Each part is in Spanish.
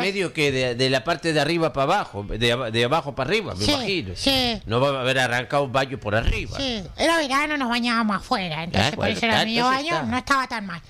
medio que de la parte de arriba para abajo, de abajo para arriba, me imagino. Sí. No va a haber arrancado un baño por arriba. Sí, era verano, nos bañábamos afuera, entonces por bueno, eso era medio entonces baño, está. no estaba tan mal.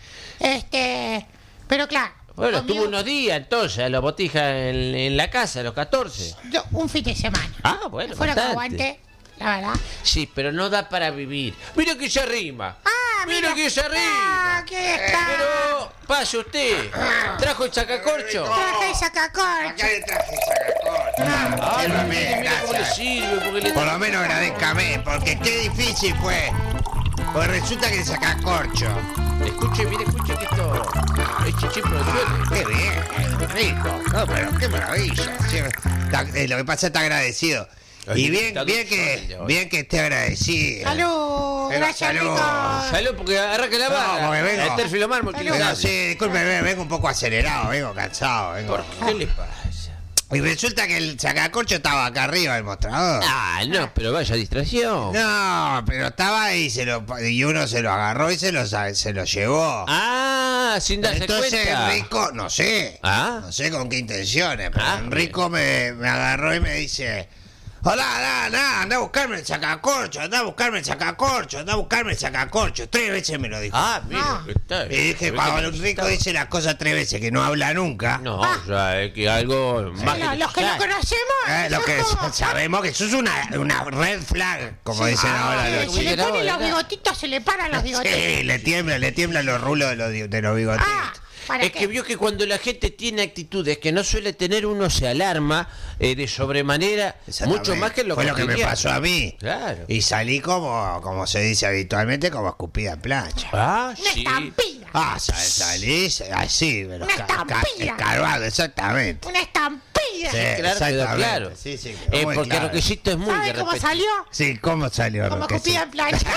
Pero claro. Bueno, conmigo- estuvo unos días entonces, la botija en la casa, a los 14. un fin de semana. Ah, bueno, Fue lo que bastante. aguanté, la verdad. Sí, pero no da para vivir. Mira que se rima. Mira que se rima. Aquí está. Pero pase usted. ¿Trajo el sacacorcho? Traje el sacacorcho. Acá le traje sacacorcho. Ah, Sírvame, mira cómo le gracias. sirve. Porque le Por lo menos agradezcame, porque qué difícil fue. Pues resulta que el sacacorcho. Escuche que esto es chichi producciones. Qué bien, rico. No, pero qué maravilla. Sí, lo que pasa es que está agradecido. Y bien que esté agradecido. Salud. Gracias, Salud. Rico. Salud, porque arranque la No, barra. porque vengo. El Terfilo Mármol, que Salud. le Vengo, sale. sí, disculpe, vengo un poco acelerado, vengo cansado. ¿Por qué le pasa? Y resulta que el sacacorcho estaba acá arriba del mostrador. Ah, no, pero vaya distracción. No, pero estaba ahí y uno se lo agarró y se lo llevó. Ah, sin darse Entonces cuenta. Enrico, no sé, Ah. no sé con qué intenciones, pero Ah, Enrico me agarró y me dice, hola, anda a buscarme el sacacorcho, anda a buscarme el sacacorcho, anda a buscarme el sacacorcho. 3 veces me lo dijo. Ah, mira, que está. Y dije, cuando Enrico dice las cosas 3 veces, que no habla nunca, No, o sea, es que algo más Los que lo necesario. conocemos. lo que somos- sabemos que eso es una red flag, como dicen ahora los Se le Mira, ponen los ahora. bigotitos, se le paran los bigotitos. Sí, le tiemblan los rulos de los bigotitos. ¿Para Es qué? que vio que cuando la gente tiene actitudes que no suele tener, uno se alarma de sobremanera, Exactamente. mucho más que lo Fue lo que me cotidiano. pasó a mí. Claro. Y salí como se dice habitualmente, como escupida en plancha. Ah, Una sí. estampida. Salí así, pero Una estampida. escarbado, exactamente. Una estampida. Sí, Claro, quedó exactamente. claro. Sí, quedó muy Porque claro. lo que hiciste es muy ¿Sabe de cómo repente. salió? Sí, ¿cómo salió? Como Roque? copia en plancha.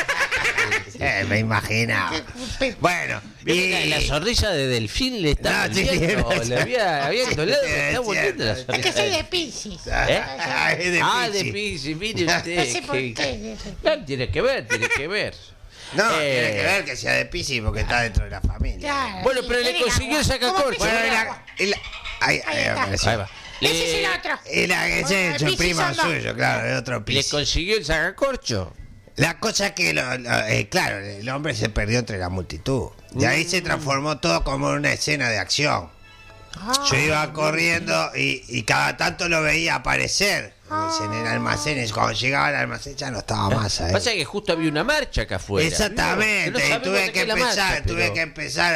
Me imaginaba. Bueno, Vio que la sonrisa de Delfín le estaba No, sí, volviendo, sí. le había endolado, Sí, está es volviendo la cierto. Es que sonrisa. soy de Piscis. ¿Eh? Es de Ah, de Piscis. Piscis, mire usted. No sé por que- qué. No, tiene que ver, tiene que ver. No, tiene que ver que sea de Piscis porque está dentro de la familia. Claro, Bueno, sí, pero le tiene consiguió agua. el sacacorcho. ¿Cómo Bueno, Piscis y agua? ahí está. apareció. Ahí va. Ese es el otro. Ese es Piscis su primo son dos. suyo, claro, de otro Le Piscis. consiguió el sacacorcho. La cosa es que, claro, el hombre se perdió entre la multitud. Y ahí se transformó todo como una escena de acción. Yo iba corriendo y cada tanto lo veía aparecer en el almacén. Y cuando llegaba al almacén ya no estaba más ahí. Pasa que justo había una marcha acá afuera. Exactamente, No y sabemos tuve de que qué es la marcha, tuve pero que empezar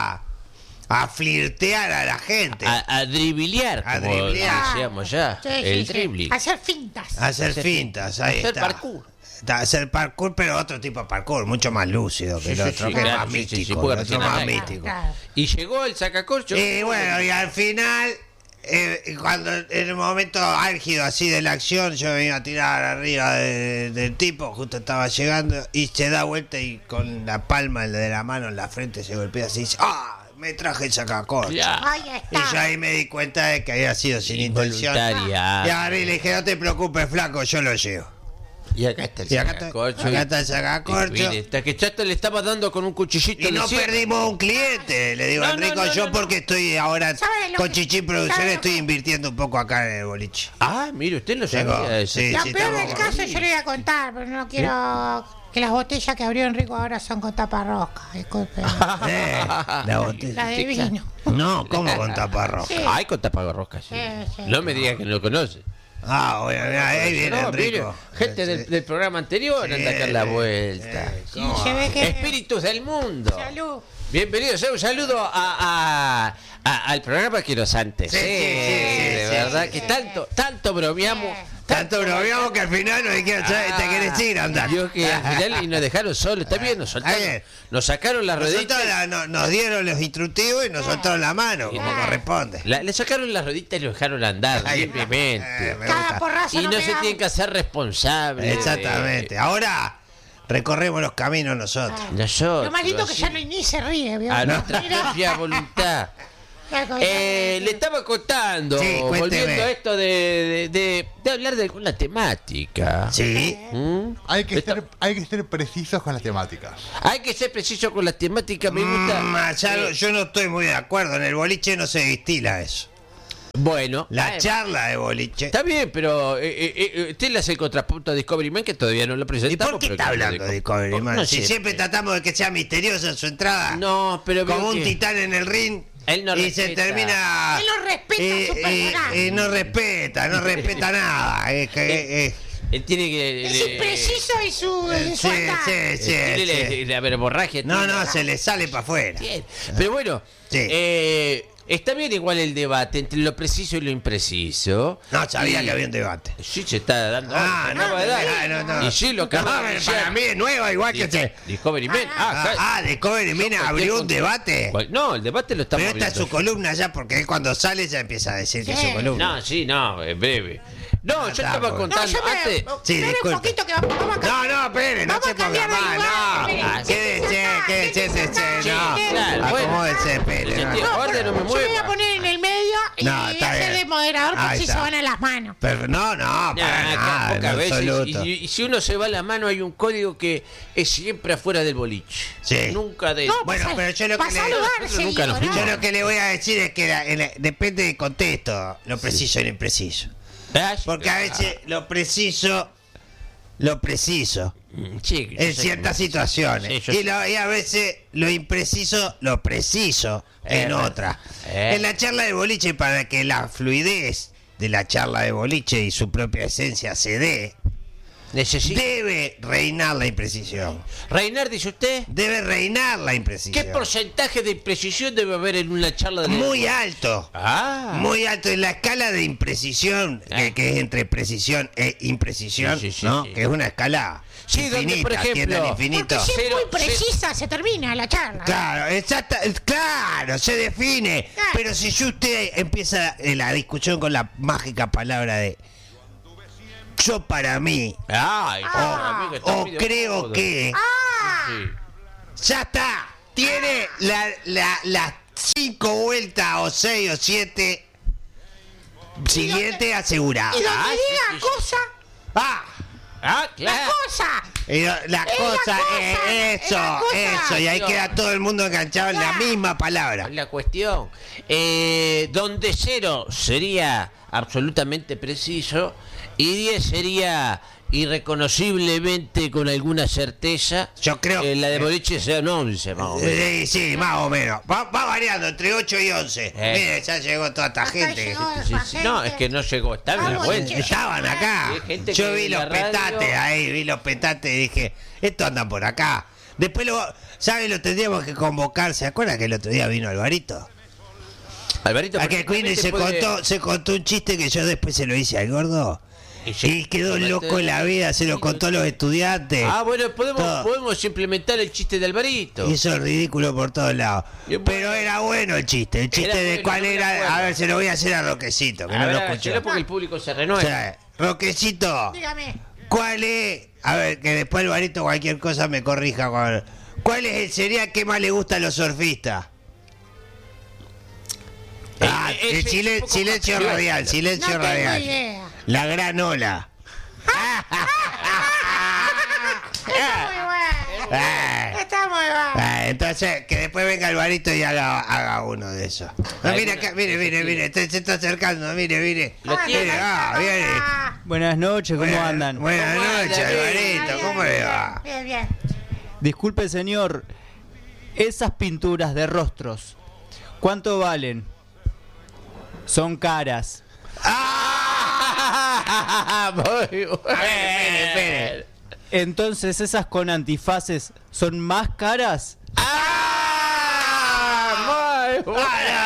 a flirtear a la gente. a dribblear, A como dribblear. decíamos ya. Sí, sí, El sí. dribbling. Hacer fintas. Hacer fintas, ahí Hacer está. parkour. Hacer parkour, pero otro tipo de parkour, mucho más lúcido que Sí, el sí, otro, sí, que es claro, más sí, sí, místico. sí, puede el otro reaccionar más ahí. místico. Claro. Y llegó el sacacorcho. Y bueno, y al final, cuando en el momento álgido así de la acción, yo me iba a tirar arriba del tipo, justo estaba llegando, y se da vuelta y con la palma de la mano en la frente se golpea así y dice, ¡ah! Me traje el sacacorcho. Ya. Ahí Y yo está. ahí me di cuenta de que había sido sin intención. Involuntaria. Y agarré y le dije, no te preocupes, flaco, yo lo llevo. Y acá está el Y acá sacacorcho. está el sacacorcho. Y mire, hasta que Chato le estaba dando con un cuchillito Y en no el cielo. perdimos un cliente, le digo a No, no, Enrico, no, yo no, porque estoy ahora ¿Sabe lo con que- Chichi sabe Producciones, lo estoy que- invirtiendo un poco acá en el boliche. Ah, mire, usted no Tengo- sabía eso. sí. Lo peor del estamos- caso yo le voy a contar, pero no quiero que las botellas que abrió Enrico ahora son con tapa roja. Disculpe. La botella. La de vino. No, ¿cómo con taparroja? Sí. Ay, con tapagarroscas, sí. Sí, sí. No me diga que no lo conoce. Ah, bueno, mira, ahí viene No, mire, Enrico. gente del programa anterior anda a dar la vuelta. Sí, se ve que. Espíritus del mundo. Salud. Bienvenidos, un saludo al programa que nos antecede, de sí, verdad, sí, que sí. tanto bromeamos. Tanto bromeamos que al final nos dijeron, "Che, ¿te querés ir? Anda. Dios, que al final y nos dejaron solos, está bien, nos soltaron, Está bien. nos sacaron las rueditas. Nosotros nos dieron los instructivos y nos soltaron la mano, como corresponde. Le sacaron las rueditas y lo dejaron andar, Ahí. simplemente. Me Cada gusta. porrazo Y no se pegamos. tienen que hacer responsables. Exactamente. Ahora recorremos los caminos nosotros. Nosotros. Lo más lindo que así, ya no ni se ríe, ¿vio? a nuestra Mira. propia voluntad. Claro, Le estaba contando, Sí, cuénteme. volviendo a esto de hablar de alguna temática. Sí. ¿Mm? Hay que Esto- ser precisos con las temáticas. Hay que ser preciso con las temáticas, me gusta. Yo no estoy muy de acuerdo. En el boliche no se distila eso. Bueno, La charla de boliche. está bien, pero usted le hace el contrapunto a Discovery Man, que todavía no lo ¿Y presentamos. por qué pero está que hablando de Discovery Man? No Si sé. siempre tratamos de que sea misteriosa en su entrada. No, pero veo Como un que titán en el ring. Él no y se respeta. termina. Él no respeta su personaje. No respeta nada. él tiene que... Es impreciso y su ataque. Sí. La verborragia. No, tiene- se le sale para afuera. Bien. Pero bueno, Sí. está bien igual el debate entre lo preciso y lo impreciso. No, sabía Y- que había un debate. Sí, se está dando. Ah, se no, acaba de dar. no. Y sí, lo acaba de No, anunciar. para mí es nueva, igual que se. Discovery Man. Discovery Man abrió un debate. No, el debate lo estamos Pero esta es su columna ya, porque él cuando sale ya empieza a decir que es Sí. su columna. No, sí, no, es breve. No, yo está, estaba pues. contando antes. Sí, espere un disculpe. poquito que vamos a No, espere, no Vamos se a ponga cambiar de mal, lugar, no. espere. Quédese, Sí, no. claro, bueno. Acomódese, espere. Yo no. entiendo. Guarde, no me Yo me voy a mueva. poner en el medio y No, está hacer bien. de moderador por Ahí si está. se van a las manos. Pero no, para nada, pocas en veces. absoluto. Y si uno se va a la mano, hay un código que es siempre afuera del boliche. Sí. Nunca de. No, Bueno, pa- pero yo lo pa' que le- saludarse, nosotros nunca nos digo, ¿no? Yo lo que le voy a decir es que depende del contexto, lo preciso y lo impreciso. Porque a veces lo preciso Sí, yo en sé ciertas que- situaciones. Sí, yo y, sé. y a veces lo impreciso, lo preciso en otras. En la charla de boliche, para que la fluidez de la charla de boliche y su propia esencia se dé, Necesito. debe reinar la imprecisión. Reinar, dice usted. Debe reinar la imprecisión. ¿Qué porcentaje de imprecisión debe haber en una charla de Muy alto. Ah. Muy alto en la escala de imprecisión, que es entre precisión e imprecisión, Sí, sí, sí, ¿no? sí. Que es una escala Sí, donde, por ejemplo, tiende al infinito. Porque si es Cero, muy precisa, se termina la charla. Claro, se define. Claro. Pero si usted empieza la discusión con la mágica palabra de yo para mí, Ay, amigo, está o muy de creo moda. que, Sí. ya está. Tiene las 5 vueltas o 6 o 7 siguiente asegurada. Y donde Ah, sí, diga sí, sí. cosa, Ah, la claro. cosa. Y la cosa es es la cosa. eso, y ahí queda todo el mundo enganchado en la Claro. misma palabra. La cuestión. Donde 0 sería absolutamente preciso y 10 sería irreconociblemente con alguna certeza. Yo creo la de boliche sea no, dice más o menos. Sí, más o menos. Va variando entre 8 y 11. Mire, ya llegó toda esta Acá gente. llegó Sí, esa sí, no, gente. es que no llegó, está en la Vamos, vuelta. Estaban acá. Sí, gente Yo que vi en los la radio- petates ahí, vi los petates y dije, estos andan por acá. Después ¿sabe? Lo tendríamos que convocar. ¿Se acuerda que el otro día vino Alvarito? Alvarito, A que Queen se contó un chiste que yo después se lo hice al gordo. Y quedó loco en la vida, se lo contó a los estudiantes. Ah, bueno, Todo. podemos implementar el chiste de Alvarito. Hizo el ridículo por todos lados. Y bueno. Pero era bueno el chiste. El chiste Era de bueno, cuál no me era. acuerdo. A ver, se lo voy a hacer a Roquecito, que A no ver, lo escuchó. será porque el público se renueva. O sea, Roquecito, Dígame. ¿cuál es? A ver, que después Alvarito cualquier cosa me corrija. ¿Cuál es el cereal que más le gusta a los surfistas? ese es un poco Silencio capcioso. radial, silencio No tengo radial. idea. La gran ola. Está muy bueno. Ah. Está muy bueno. Entonces, que después venga Alvarito y haga uno de esos. No, mire acá, mire, se está acercando, mire. Lo tiene. Viene. Buenas noches, ¿cómo andan? Buenas ¿Cómo noches, anda? Alvarito, ¿cómo le va? Bien. Disculpe, señor, esas pinturas de rostros, ¿cuánto valen? Son caras. Muy bueno. Espere. Entonces, ¿esas con antifaces son más caras? Muy bueno.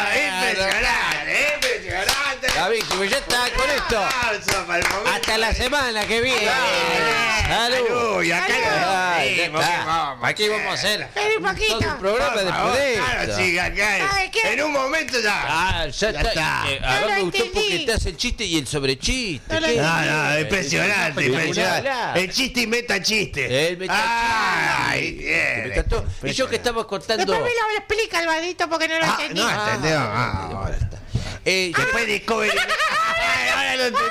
Impresionante. David, pues ya está con esto. Aplauso para el momento. Hasta la semana que viene. Salud, y acá Ah, lo ya mismo, está. ¿qué vamos a Aquí vamos a hacer Espera un poquito. todo un programa Por favor, después de claro, esto. sí, acá ¿Sabe qué? en un momento ya. Ah, ya Ya está. está. A No mí me lo gustó porque entendí. te hace el chiste y el sobrechiste. No lo ¿Qué? No, impresionante, Es una impresionante. película. El chiste y meta chiste. El meta Ay, chiste. bien. Me encantó. Y yo que estaba contando. Después me lo explica Alvarito porque no lo entendí. no entendió. Ahora. Después Discovery. Ay, ahora lo entendí.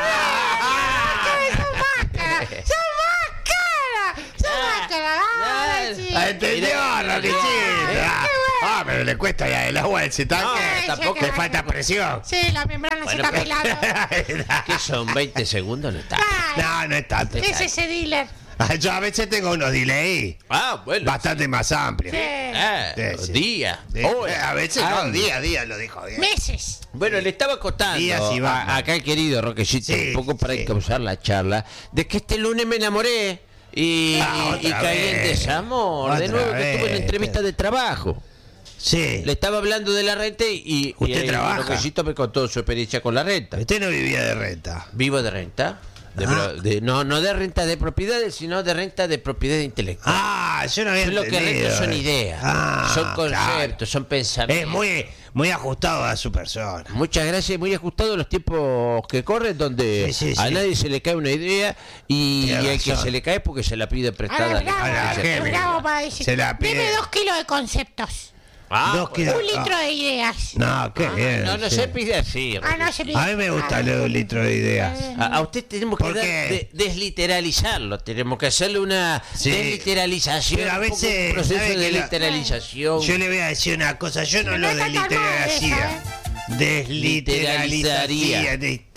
Son máscaras. Son máscaras. Son máscaras. Ah, sí. Entendió, Roquecito. pero le cuesta ya el agua de ese tanque. No, tampoco. Le falta presión. Sí, la membrana se Bueno, está pero- pelando. ¿Qué son 20 segundos? No está. No, no es tanto. Es ese dealer. Yo a veces tengo unos delay Ah, bueno. bastante más amplios. Ah, Sí. día. Sí. Horas, A veces no, años. día, lo dijo bien. Meses. Bueno, le estaba contando Días y Batman. acá el querido Roquecito, Sí, un poco para sí. encauzar la charla, de que este lunes me enamoré y Otra caí en vez. desamor. De Otra nuevo que vez. estuve en entrevista de trabajo. Sí. Le estaba hablando de la renta y ¿Usted trabaja? Roquecito me contó su experiencia con la renta. Usted no vivía de renta. ¿Vivo de renta? Ah. No de renta de propiedades, sino de renta de propiedad intelectual. Yo no había Yo lo que entendido. rento son ideas, son conceptos, claro. son pensamientos. Es muy ajustado a su persona. Muchas gracias, muy ajustado a los tiempos que corren, donde Sí, a sí. nadie se le cae una idea y Tiene el que razón. se le cae porque se la pide prestada. Ahora, al- bravo. Ahora, al- ¿qué? Bravo para decir. Se la pide. Deme 2 kilos de conceptos. Ah, 2 kilos. 1 litro de ideas. No, qué bien. no sí. se pide así. No se A mí me gusta leer un litro de ideas. A usted tenemos que ¿Por qué? desliteralizarlo, tenemos que hacerle una Sí. desliteralización, Pero a un poco veces, un proceso ¿sabe de que la- literalización. Yo le voy a decir una cosa, yo no Pero lo no está tan mal desliteralizaría. Desliteralizaría.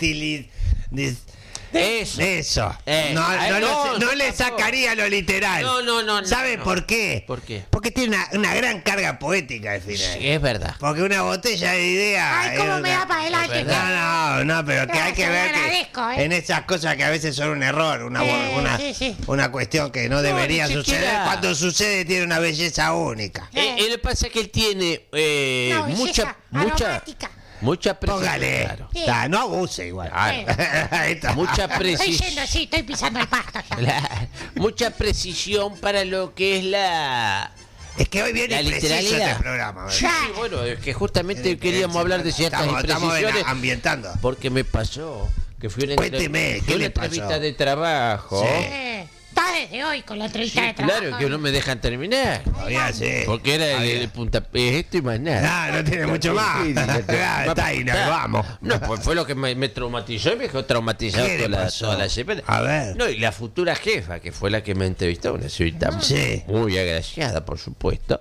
Eso. Eso. No, No yo le tampoco. sacaría lo literal. No, ¿Sabe no. por qué? ¿Por qué? Porque tiene una gran carga poética al final. Sí, es verdad. Porque una botella de idea. Ay, cómo me da para adelante. No, pero que hay que Se lo ver que agradezco, ¿eh? en esas cosas que a veces son un error, Sí. una cuestión que no debería ni suceder, siquiera- cuando sucede tiene una belleza única. Le pasa que él tiene No, mucha aromática. precisión. Póngale. Claro. Sí. No abuse igual. Claro. Ahí está. Mucha Estoy precisión. yendo, sí, estoy pisando el pasto ya. Mucha precisión para lo que es la Es que hoy viene la preciso literalidad. este programa. Sí, bueno, es que justamente queríamos hablar de ciertas Estamos imprecisiones ambientando. porque me pasó que fui a una, Cuénteme, ¿qué fui a una le entrevista pasó? de trabajo. Sí. Está desde hoy con la entrevista Sí, de trabajo. claro, que no me dejan terminar. Todavía sí. Porque era el puntapié esto y más nada. No tiene mucho más. Está ahí, nos vamos. No, pues fue lo que me traumatizó y me dejó traumatizado ¿Qué le toda pasó? la semana. A ver. No, y la futura jefa, que fue la que me entrevistó, una señorita Sí. muy agraciada, por supuesto,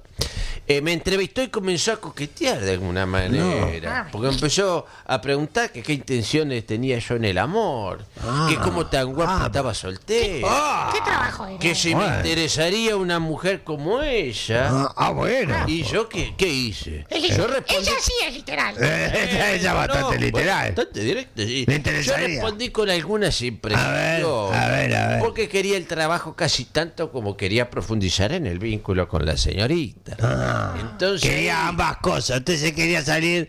me entrevistó y comenzó a coquetear de alguna manera. No. Porque empezó a preguntar que qué intenciones tenía yo en el amor, que cómo tan guapo estaba soltero, ¿Qué trabajo era? que si me Bueno. interesaría una mujer como ella. Bueno. ¿Y yo qué hice? Es li- Yo respondí. Ella sí es literal. Ella es bastante No, literal. Bastante directo, sí. ¿Le interesaría? Yo respondí con algunas impresiones. A ver. Porque quería el trabajo casi tanto como quería profundizar en el vínculo con la señorita. Entonces, Quería ambas cosas. Usted se quería salir,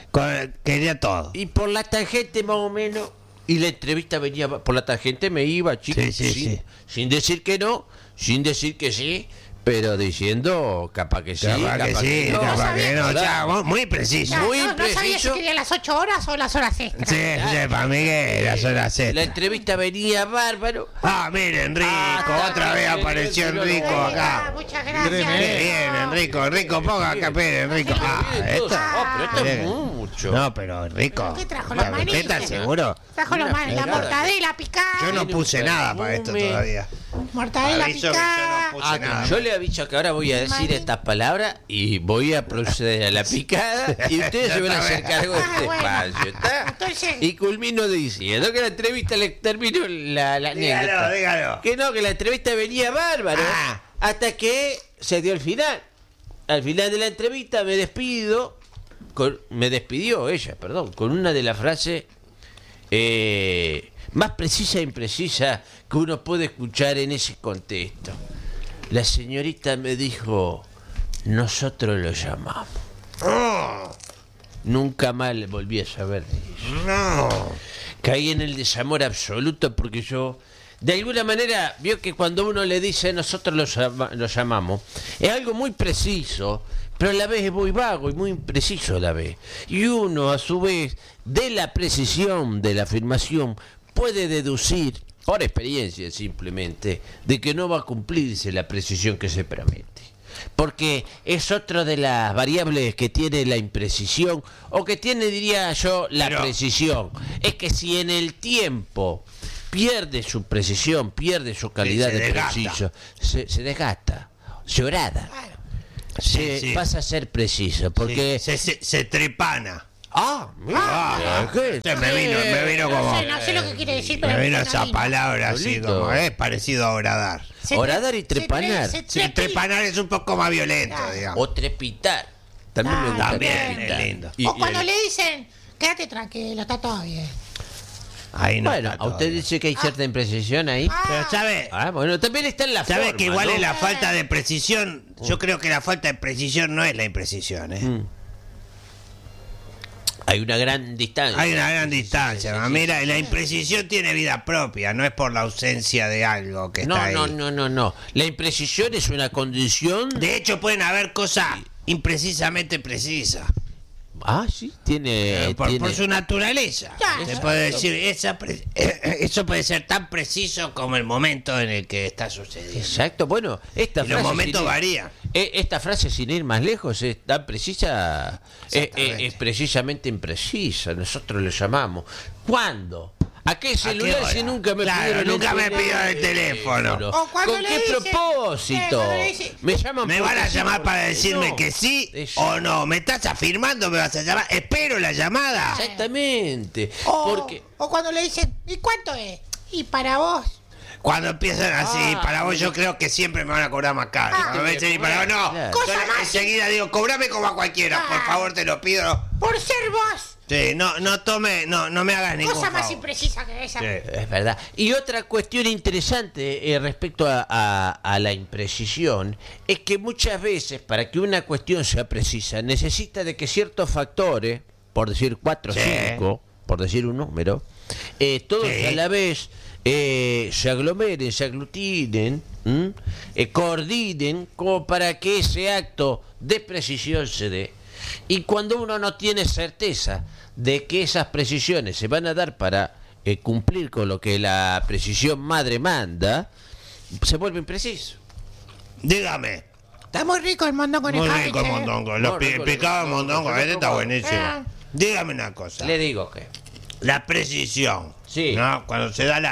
quería todo. y por la tangente más o menos, y la entrevista venía por la tangente, me iba, chicos, Sí. sin decir que no, sin decir que sí, pero diciendo capaz que sí, Capaz que sí, no. capaz que no. O sea, ¿Verdad? muy preciso. Muy no sabía si preciso. quería las 8 horas o las horas extras. Sí, para mí que las horas La extras. entrevista venía bárbaro. Mire, Enrico, Ah, otra vez bien, apareció bien, Enrico bien. acá. Muchas gracias. Qué bien, Enrico, ponga acá, espere, Enrico. Pero esto es Bien. mucho. No, pero Enrico, ¿Qué trajo los ¿usted manitos? está seguro? Trajo los manes, la pegada. mortadela picada. Yo no Tiene puse un nada para esto perfume. todavía. Mortadela Aviso que yo picada. no puse nada. Yo le aviso que ahora voy a decir Mani. estas palabras y voy a proceder a la picada y ustedes se van a hacer cargo de este bueno. espacio, ¿está? Entonces- Y culmino diciendo que la entrevista le terminó la anécdota. Dígalo. Que no, que la entrevista venía bárbaro. Hasta que se dio el final. Al final de la entrevista me despidió ella, perdón, con una de las frases más precisa e imprecisa que uno puede escuchar en ese contexto. La señorita me dijo, nosotros lo llamamos. Nunca más le volví a saber de eso. No. Caí en el desamor absoluto porque yo, de alguna manera, vio que cuando uno le dice nosotros lo llamamos, es algo muy preciso, pero a la vez es muy vago y muy impreciso a la vez. Y uno, a su vez, de la precisión de la afirmación, puede deducir, por experiencia simplemente, de que no va a cumplirse la precisión que se promete. Porque es otra de las variables que tiene la imprecisión, o que tiene, diría yo, la precisión. Es que si en el tiempo pierde su precisión, pierde su calidad Se de desgasta. preciso, se desgasta, llorada. Sí. pasa a ser preciso, porque... Se trepana. Mira, ¿qué? Me vino como... No sé lo que quiere decir, pero Me vino suena esa lindo. palabra así Solito. como, parecido a horadar. Horadar y trepanar. Sí, trepanar es un poco más violento, digamos. O trepitar. También me gusta. También trepitar. es lindo. Y- O cuando y- le dicen, quédate tranquilo, está todo bien. Ahí no Bueno, está a usted todo. dice que hay cierta imprecisión ahí. Pero ¿sabe? Bueno, también está en la forma, ¿Sabe que igual ¿no? es la falta de precisión? Yo creo que la falta de precisión no es la imprecisión, ¿eh? Hay una gran distancia. Hay una gran distancia. sí, Mira, la imprecisión tiene vida propia, no es por la ausencia de algo que está ahí. No. La imprecisión es una condición. De hecho, pueden haber cosas imprecisamente precisas. Sí, tiene. Por su naturaleza. Ya, Se puede decir, eso puede ser tan preciso como el momento en el que está sucediendo. Exacto, bueno, esta Y los frase. momentos sin ir- varían. Esta frase, sin ir más lejos, es tan precisa. Exactamente. Es precisamente imprecisa. Nosotros lo llamamos. ¿Cuándo? ¿A qué celular hora? si nunca me Claro, pidieron nunca me pidieron el teléfono. O cuando ¿Con le qué dicen- propósito? cuando le dicen- Me llaman Me porque van a sí, llamar para porque decirme no. que sí Eso. o no. ¿Me estás afirmando? ¿Me vas a llamar? Espero la llamada. Exactamente. O, Porque. o cuando le dicen, ¿y cuánto es? Y para vos. Cuando empiezan así, para vos yo creo que siempre me van a cobrar más caro. Cuando me dicen, y para vos no. Claro. Cosa Yo más- enseguida digo, cobrame como a cualquiera, por favor, te lo pido. Por ser vos. Sí, no me hagas ningún Cosa más favor. imprecisa que esa. Sí. Es verdad. Y otra cuestión interesante respecto a la imprecisión es que muchas veces para que una cuestión sea precisa necesita de que ciertos factores, por decir 4 o Sí. 5, por decir un número, todos Sí. a la vez se aglomeren, se aglutinen, coordinen como para que ese acto de precisión se dé. Y cuando uno no tiene certeza de que esas precisiones se van a dar para cumplir con lo que la precisión madre manda, se vuelve impreciso. Dígame. Está muy rico el mondongo en Muy el rico el Javi, che. mondongo. Muy rico el Picado de mondongo, mondongo. este está buenísimo. Ah. Dígame una cosa. Le digo que. La precisión. Sí. ¿No? Cuando se da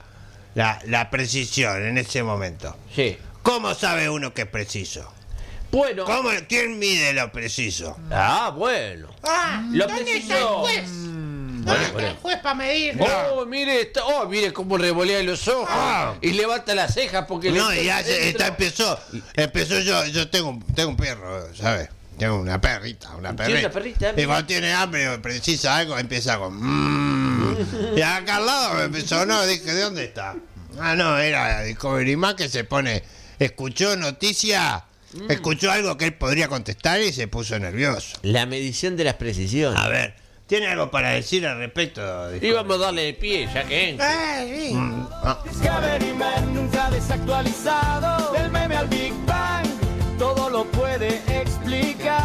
la precisión en ese momento. Sí. ¿Cómo sabe uno que es preciso? Bueno. ¿Quién mide lo preciso? Bueno. Lo ¿Dónde preciso. está el juez? ¿Dónde Bueno, está bueno. el juez para medir? Mire cómo revolea los ojos y levanta las cejas porque No, le y ya dentro. empezó yo tengo un perro, ¿sabes? Tengo una perrita. ¿Tiene una perrita? Y cuando tiene hambre o precisa algo, empieza con... Y acá al lado me empezó, no, dije, ¿de dónde está? No, era Discovery Más que se pone... Escuchó noticia, escuchó algo que él podría contestar y se puso nervioso. La medición de las precisiones. A ver, ¿tiene algo para decir al respecto? Y vamos a darle el pie, ya que entra. Sí. Discovery Man nunca desactualizado. Del meme al Big Bang, todo lo puede explicar.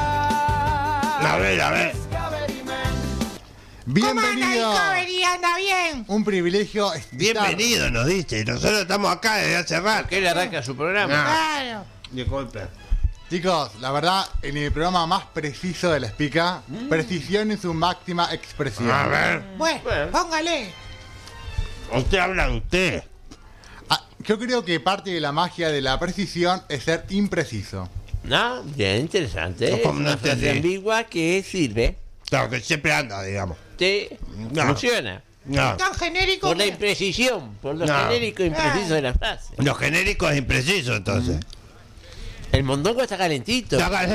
A ver. Discovery Man. ¿Cómo anda Bienvenido. Discovery? ¿Anda bien? Un privilegio estar- Bienvenido, nos dice. Nosotros estamos acá desde hace rato. Que él arranca su programa. Claro. Disculpe. Chicos, la verdad, en el programa más preciso de la Espica, precisión en su máxima expresión. A ver, Bueno, póngale. usted habla de usted. Yo creo que parte de la magia de la precisión es ser impreciso. No, bien interesante. No, Es ¿cómo no una frase entendí? ambigua que sirve. Claro, que siempre anda, digamos. No. No. Funciona. No. Tan genérico. Por la que- imprecisión, por lo No. genérico e impreciso de la frase. Lo genérico es impreciso, entonces. El mondongo está calentito.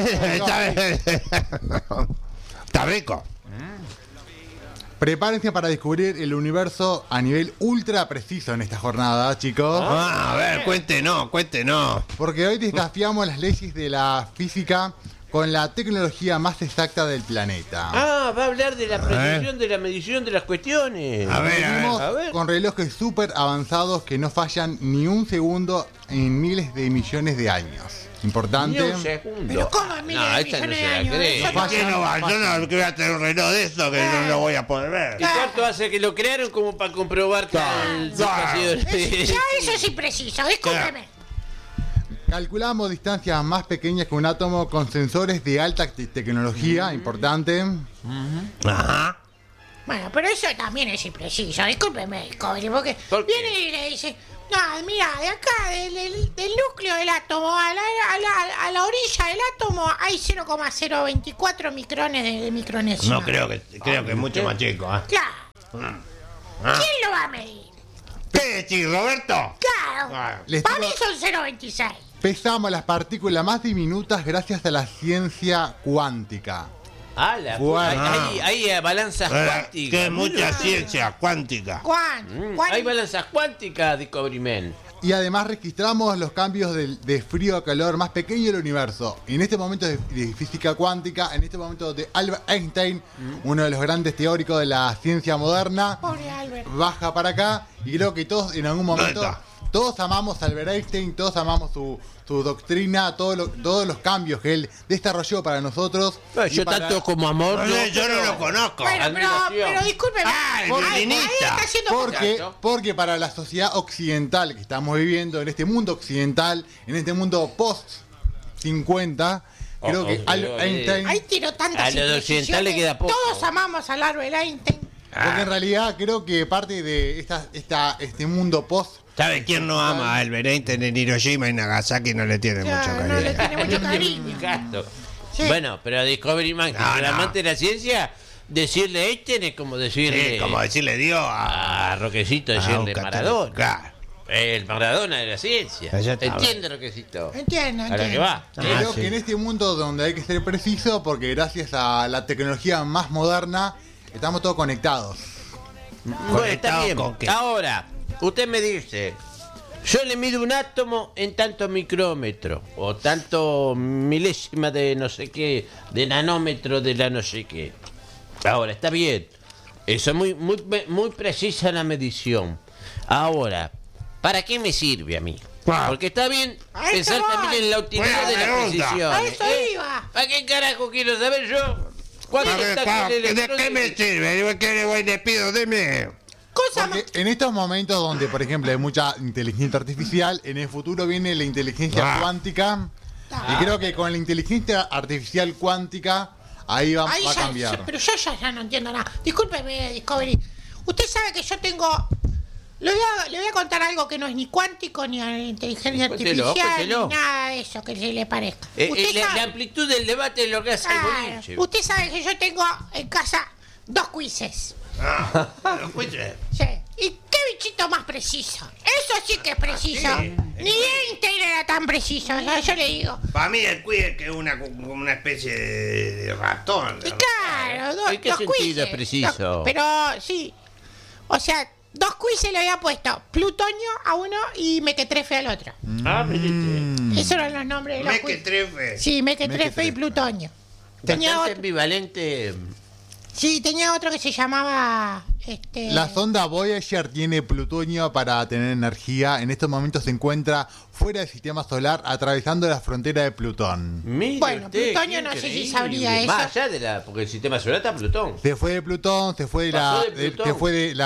Está rico. Prepárense para descubrir el universo a nivel ultra preciso en esta jornada, chicos. A ver, cuéntenos. Porque hoy desafiamos las leyes de la física con la tecnología más exacta del planeta. Va a hablar de la ver. precisión de la medición de las cuestiones. A ver, Venimos a ver. con relojes súper avanzados que no fallan ni un segundo en miles de millones de años. Importante. Ni un segundo. Pero ¿cómo miles de esta no millones se de la años? cree. Eso ¿Por qué no va? Yo no voy a tener un reloj de eso que no lo voy a poder ver. ¿Y cuánto hace que lo crearon como para comprobar que el Ya eso es impreciso, discúlpeme. Calculamos distancias más pequeñas que un átomo con sensores de alta tecnología, importante. Ajá. Bueno, pero eso también es impreciso. Discúlpeme, Discovery, porque ¿Por qué? viene y le dice, no, mira, de acá, del núcleo del átomo a la orilla del átomo hay 0,024 micrones de micronesio. No, creo que es mucho más chico. Claro. ¿Quién lo va a medir? ¿Qué decís, Roberto? Claro. Les Para digo- mí son 0,26. Pesamos las partículas más diminutas gracias a la ciencia cuántica. Bueno. Hay balanzas cuánticas. Que es mucha ciencia cuántica. Hay balanzas cuánticas, Discovery Man. Y además registramos los cambios de frío a calor más pequeño del universo. En este momento de física cuántica, en este momento de Albert Einstein, uno de los grandes teóricos de la ciencia moderna, Pobre Albert. baja para acá y creo que todos en algún momento, ¿Dónde está? todos amamos a Albert Einstein, todos amamos su doctrina, todos los cambios que él desarrolló para nosotros. Bueno, y yo para- tanto como amor. Yo no lo conozco. Bueno, admiración. pero discúlpeme. El Ahí violinista. está haciendo Porque para la sociedad occidental que estamos viviendo, en este mundo occidental, en este mundo post-50, creo que Albert Einstein... Ahí tiró tantas A los occidentales imprecisiones. queda poco. Todos amamos al Albert Einstein. Porque en realidad creo que parte de este mundo post... ¿Sabe quién no ama a Albert Einstein en Hiroshima y Nagasaki? No le tiene mucho Claro, cariño. no le tiene mucho cariño. Gasto. Sí. Bueno, pero a Discovery Man, que No, es el no. amante de la ciencia, decirle Einstein es como decirle. Sí, como decirle Dios a Roquecito, a decirle un católico. Maradona. Claro. El Maradona de la ciencia. Ya está. ¿Entiende, Roquecito? Entiendo, A lo que entiendo. va. Creo sí. que en este mundo donde hay que ser preciso, porque gracias a la tecnología más moderna, estamos todos conectados. Bueno, está ¿Conectado bien. con qué? Ahora, usted me dice, yo le mido un átomo en tanto micrómetro, o tanto milésima de no sé qué, de nanómetro de la no sé qué. Ahora, está bien. Eso es muy precisa la medición. Ahora, ¿para qué me sirve a mí? Porque está bien A eso pensar voy. también en la utilidad Buena de la pregunta. precisión. A eso iba. ¿Para qué carajo quiero saber yo? ¿Cuánto está aquí el ¿De electrón qué me de- sirve? ¿Qué le voy le pido? Deme. Cosa más. Porque en estos momentos donde, por ejemplo, hay mucha inteligencia artificial, en el futuro viene la inteligencia cuántica. Y creo que con la inteligencia artificial cuántica, ahí va Ahí a ya, cambiar. pero yo ya no entiendo nada. Discúlpeme, Discovery. Usted sabe que yo tengo. Le voy a contar algo que no es ni cuántico, ni inteligencia Cuéntelo, artificial, cuéntelo. ni nada de eso que se le parezca. Usted la sabe- amplitud del debate es lo que hace el Claro, boliche. usted sabe que yo tengo en casa 2 quizzes. Lo escuche. Sí. ¿Y qué bichito más preciso? Eso sí que es preciso. sí. Ni Einstein era tan preciso, o sea, yo le digo. Para mí el quiz es que es como una especie de ratón. Y claro, ¿En qué dos sentido quizzes. es preciso? Pero sí. O sea, 2 quizzes le había puesto plutonio a uno y mequetrefe al otro. Ah, mire. Esos eran los nombres de los quizzes. Mequetrefe. Sí, mequetrefe y Mequetrefe. plutonio. Tenía Bastante otro, ambivalente. sí, tenía otro que se llamaba. La sonda Voyager tiene plutonio para tener energía. En estos momentos se encuentra fuera del sistema solar, atravesando la frontera de Plutón. Mire Bueno, usted, plutonio qué no sé si increíble. sabría eso. Más allá de la. Porque el sistema solar está Plutón. Se fue de Plutón, se fue de Pasó la, de Plutón. se fue de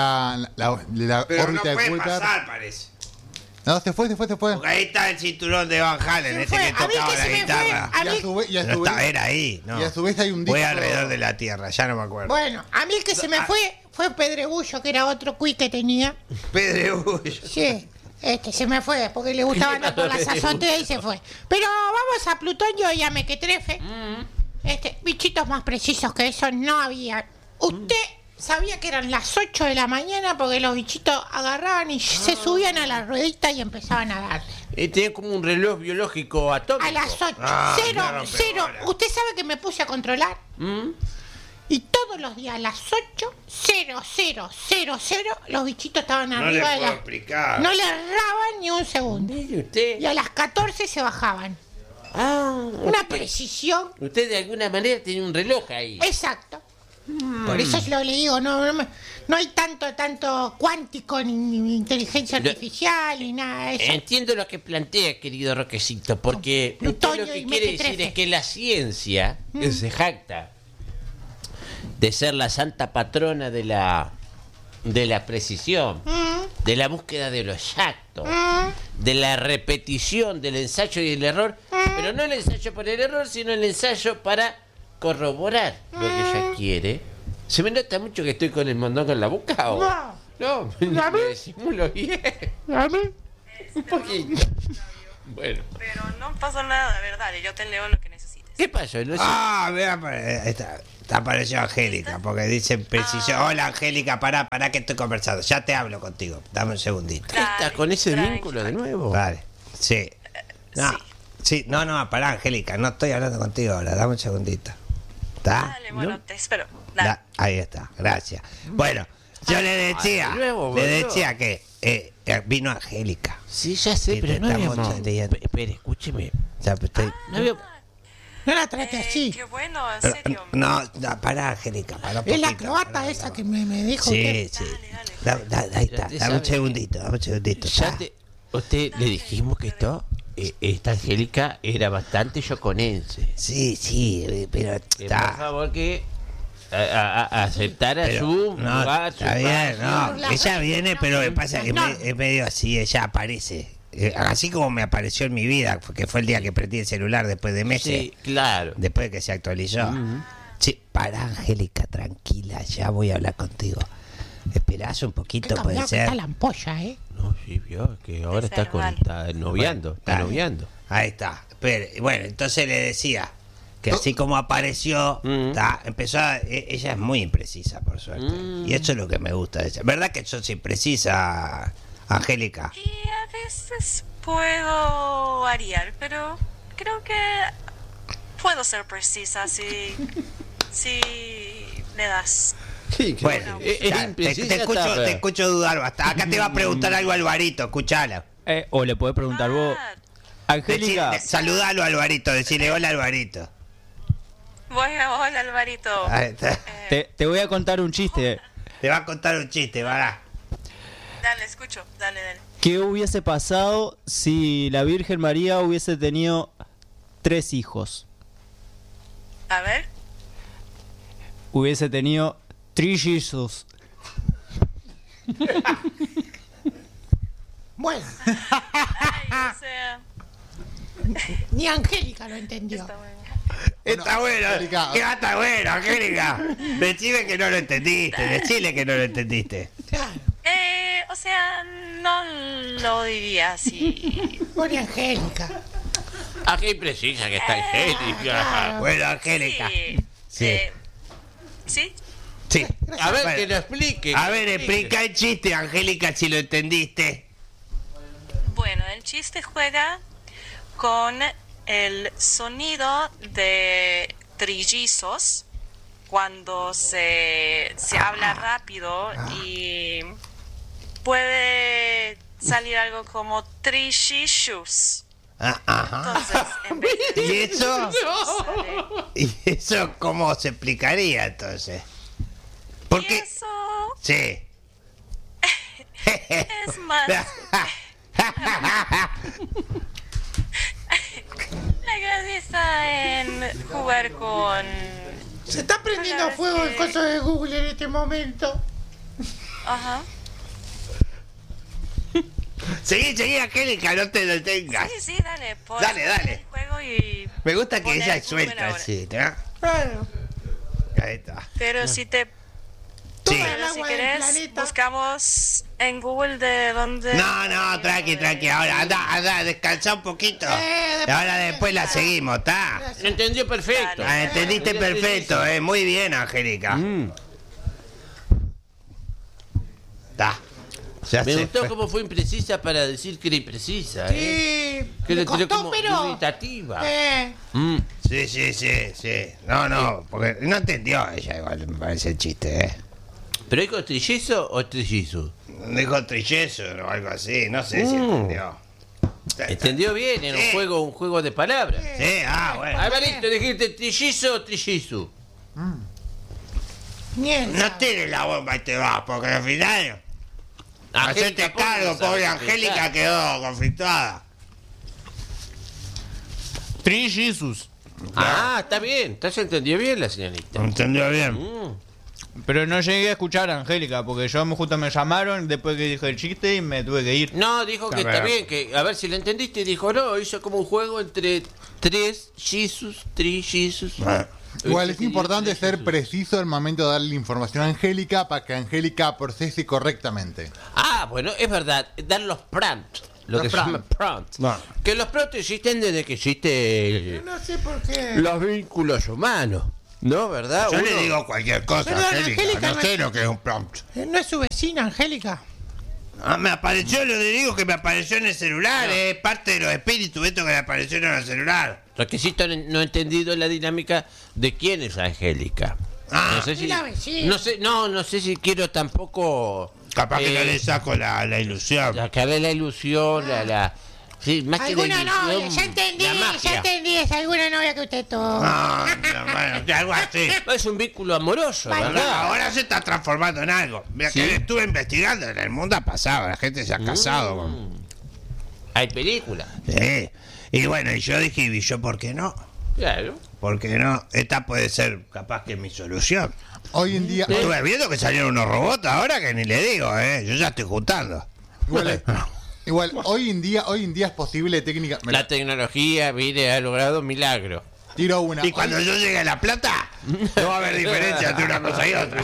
la Pero no órbita de puede Kuiper. pasar, parece. No, se fue. Porque ahí está el cinturón de Van Halen, Se ese fue. que A mí tocaba que la se me guitarra. fue. Y a su vez, No está, era ahí, ¿no? y a su vez hay un disco. Fue alrededor de la Tierra, ya no me acuerdo. Bueno, a mí el que se me fue Pedregullo, que era otro quiz que tenía. Pedregullo. Sí, se me fue porque le gustaba andar por las azoteas y se fue. Pero vamos a Plutonio y a Mequetrefe. Bichitos más precisos que eso no había. Usted sabía que eran las 8 de la mañana porque los bichitos agarraban y se subían a la ruedita y empezaban a darle. Tiene como un reloj biológico atómico. A las 8. Ah, Cero, claro, cero. pero Usted sabe que me puse a controlar. Y todos los días a las 8, 0, 0, 0, 0, los bichitos estaban No le arriba de puedo la. explicar. No le erraban ni un segundo. Mire usted. Y a las 14 se bajaban. Una precisión. Usted de alguna manera tiene un reloj ahí. Exacto. Por eso es lo que le digo, no hay tanto cuántico ni inteligencia Lo- artificial ni nada de eso. Entiendo lo que plantea, querido Roquecito, porque usted Plutonio lo que y quiere mequetrefe. decir es que la ciencia se jacta de ser la santa patrona de la precisión, de la búsqueda de lo exacto, de la repetición, del ensayo y el error, pero no el ensayo por el error, sino el ensayo para corroborar lo que ella quiere ¿Se me nota mucho que estoy con el mondongo en la boca o...? No, me disimulo bien. Un poquito. Bueno. Pero no pasó nada, de verdad. Yo te leo lo que necesites. ¿Qué pasó? No sé. Vea, está apareció Angélica, porque dice preciso. Hola, Angélica, pará que estoy conversando. Ya te hablo contigo. Dame un segundito. ¿Qué estás con ese Tranqui, vínculo de nuevo? Vale, sí. No, sí, no, pará, Angélica, no estoy hablando contigo ahora. Dame un segundito. ¿Está? Dale, bueno, te espero. Dale. Ahí está, gracias. Bueno, yo le decía, de nuevo, boludo. que vino Angélica. Sí, ya sé, Sí, pero te no estamos habíamos... entendiendo. Espere, escúcheme. Ya, pues, estoy... No habíamos... No la trate así. Qué bueno, en serio. No, pará, Angélica, pará un Es la poquito, croata pará, esa pará. que me dijo Sí, usted. sí. Dale. Ahí Ya está, te dame un sabe segundito, Ya ¿está? usted le dijimos que esta Angélica era bastante yoconense. Sí, pero Por está... favor que aceptara Pero, su no, lugar, su está bien, espacio. no. Ella viene, pero me pasa que es medio así, ella aparece. Así como me apareció en mi vida, porque fue el día que prendí el celular después de meses, Sí, claro. después de que se actualizó. Sí, pará, Angélica, tranquila, ya voy a hablar contigo. Esperás un Qué poquito, puede cambiado que ser. está la ampolla, No, sí, vio, que ahora Ese hermano. está noviando, Bueno, está dale. noviando. Ahí está. Espere, bueno, entonces le decía que así como apareció, ella es muy imprecisa, por suerte. Y eso es lo que me gusta de ella. ¿Verdad que sos imprecisa, Angélica? Y a veces puedo variar, pero creo que puedo ser precisa si le das. Sí, Bueno, es ya, imprecisa, te escucho dudar bastante. Acá te va a preguntar algo Alvarito, escuchala. O le podés preguntar vos. Angélica, Saludalo, Alvarito, decirle hola, Alvarito. Bueno, hola Alvarito. Ahí está. te voy a contar un chiste. Te va a contar un chiste, va. Dale, escucho. Dale. ¿Qué hubiese pasado si la Virgen María hubiese tenido 3 hijos? A ver. Hubiese tenido 3 Jesus. Bueno, Ay, o sea, ni Angélica lo entendió. está bueno. Está bueno, Angélica. está bueno, Angélica. Decime que no lo entendiste, decile que no lo entendiste. Claro. O sea, no lo diría así. Pobre Angélica. Ah, qué imprecisa que está Angélica. Bueno, Angélica. Sí. Sí. ¿Sí? Sí. A ver, Bueno, que lo explique. a que ver, lo explique. explica el chiste, Angélica, si lo entendiste. Bueno, el chiste juega con el sonido de trillizos cuando se habla rápido y puede salir algo como trillizos. Ajá. Entonces, en vez de ¿Y eso? sale- ¿Y eso cómo se explicaría entonces? Y Porque... eso Sí. es más. La gracia está en jugar con. Se está prendiendo Claro, fuego es el que- coso de Google en este momento. Ajá. Seguí, Angélica, no te detengas. Sí, dale. Dale. El juego y. Me gusta que Poner ella Google suelta ahora. así, ¿no? Claro. Ahí está. Pero si te. Sí. Toma el Pero si agua del querés, planeta. buscamos en Google de dónde. No, tranqui. Ahora anda, descansa un poquito. Y ahora después la seguimos, ¿está? Lo entendió perfecto. Dale. Entendiste perfecto, muy bien, Angélica. Está. Ya Me se gustó fue. cómo fue imprecisa para decir que era imprecisa. ¿eh? Sí. Que Me le tiró costó, como pero. dubitativa. Sí. No, porque no entendió ella igual, me parece el chiste, ¿Pero dijo trillizo o trillizo? Dijo trillezo o algo así, no sé si entendió. Entendió bien, era Sí. un juego de palabras. Sí, bueno. Alvarito, dijiste trillizo o trillizo. Bien. No tires la bomba y te vas, porque al final... Angélica, Hacete ¿por qué cargo, no sabe pobre explicar? Angélica quedó conflictuada. 3 Jesus. Ah, está bien, se entendió bien la señorita. ¿Entendió bien? Pero no llegué a escuchar a Angélica porque justo me llamaron después que dije el chiste y me tuve que ir. No, dijo que A ver. está bien, que a ver si lo entendiste. Dijo, no, hizo como un juego entre 3 Jesus, 3 Jesus. Igual es importante ser preciso al momento de darle información a Angélica para que Angélica procese correctamente. Ah, bueno, es verdad, dar los prompts. Lo que se llama prompts. No. Que los prompts existen desde que existe No sé por qué. los vínculos humanos. ¿No? ¿Verdad? Yo le digo cualquier cosa, Perdón, Angélica. Angélica, No sé lo que es un prompt. ¿No es su vecina, Angélica? Ah, me apareció, le digo que me apareció en el celular, parte de los espíritus, esto que le apareció en el celular. Lo que sí no he entendido es la dinámica de quién es Angélica. Ah, No sé si. es la vecina. No sé si quiero tampoco. Capaz que no le saco la ilusión. Que haré la ilusión, sí, más que la Alguna novia, ilusión. ya entendí, la magia. es alguna novia que usted tuvo. Ah, bueno, algo así. Es un vínculo amoroso, Vale. ¿verdad? Ahora se está transformando en algo. Mira ¿Sí? que estuve investigando, en el mundo ha pasado, la gente se ha casado. Hay películas. Sí. Y bueno, y yo dije, ¿y yo por qué no? Claro. ¿Por qué no? Esta puede ser capaz que mi solución. Hoy en día, Estuve viendo que salieron unos robots ahora que ni le digo, yo ya estoy juntando. igual hoy en día es posible técnica. La tecnología ha logrado milagro. Tiro una. Y cuando yo llegue a La Plata, no va a haber diferencia entre una cosa y otra.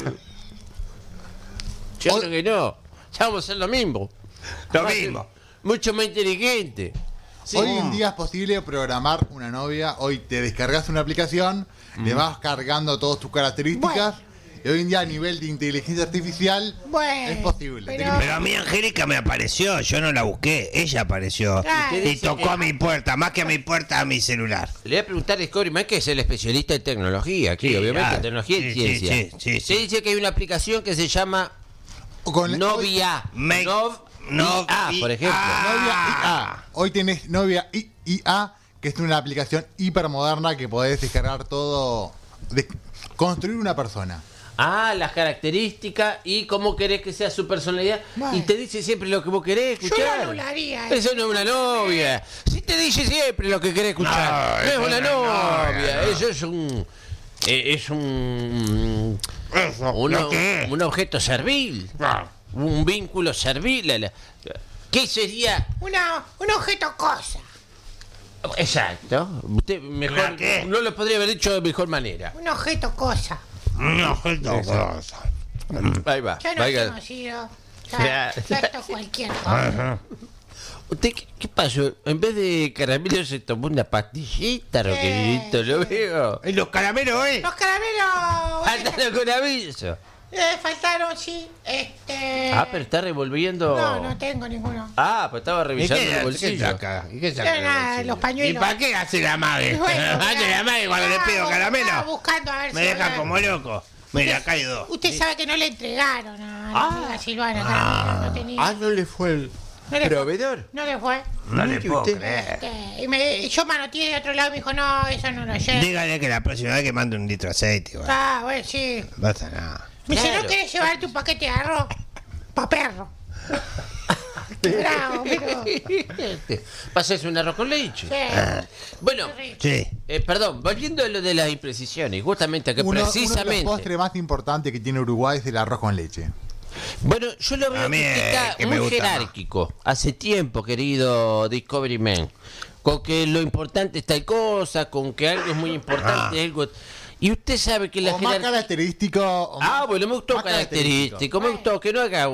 Yo creo que no. Ya vamos a hacer lo mismo. Lo mismo. Mucho más inteligente. Sí. Hoy en día es posible programar una novia. Hoy te descargas una aplicación, le vas cargando todas tus características. Y hoy en día a nivel de inteligencia artificial Bueno, es posible. Pero a mí Angélica me apareció, yo no la busqué, ella apareció. Claro. Y tocó a mi puerta, más que a mi puerta, a mi celular. Le voy a preguntar a Discovery Man, que es el especialista en tecnología aquí, Sí, obviamente, claro. tecnología y Sí, ciencia. sí. Se dice que hay una aplicación que se llama Con Novia. Novia, por ejemplo. Novia IA. Hoy tenés Novia IA, que es una aplicación hipermoderna que podés descargar todo, construir una persona. Las características y cómo querés que sea su personalidad. Bueno. Y te dice siempre lo que vos querés Yo escuchar. la anularía. Eso no es una novia. Si te dice siempre lo que querés escuchar. No, es una novia. Eso es un. Es un. Eso, ¿lo qué es? Un objeto servil. Un vínculo servil. ¿Qué sería? Un objeto cosa. Exacto. Usted mejor. ¿La qué? No lo podría haber dicho de mejor manera. Un objeto cosa. No, cosa. Ahí va. Ya no Vaya. es conocido. Ya esto es cualquier cosa. Ajá. ¿Usted qué pasó? En vez de caramelo se tomó una pastillita, Roquerito, lo veo. ¿Y los caramelos, Los caramelos. Faltaron con aviso. Faltaron, sí. Pero está revolviendo. No tengo ninguno. Pues estaba revisando el bolsillo. ¿Y qué No, saca? nada, los pañuelos. ¿Y para qué hace la madre? Bueno, Hace la madre cuando le pido Estaba caramelo. buscando a ver Me si deja había- como loco. Mira, acá hay dos. Usted sabe que no le entregaron a la amiga Silvana caramelo, no tenía. No le fue el No le fue. proveedor. No le fue. No le puedo usted- creer. Yo manoteé de otro lado y me dijo, no, eso no lo llevo. Dígale que la próxima vez que mande un litro de aceite, igual. Bueno, sí. No pasa nada. Me dice, Claro. ¿no querés llevarte un paquete de arroz? Pa' perro. Bravo, pero... Pasés un arroz con leche. Sí. Bueno, Sí. perdón, volviendo a lo de las imprecisiones, justamente que Uno de los precisamente. postres más importantes que tiene Uruguay es el arroz con leche. Bueno, yo lo veo A mí que usted está que me muy gusta más. jerárquico. Hace tiempo, querido Discovery Man. Con que lo importante es tal cosa, con que algo es muy importante, algo. Y usted sabe que la O más jerarquía. característico. o más- Bueno, me gustó más característico. Me gustó que no haga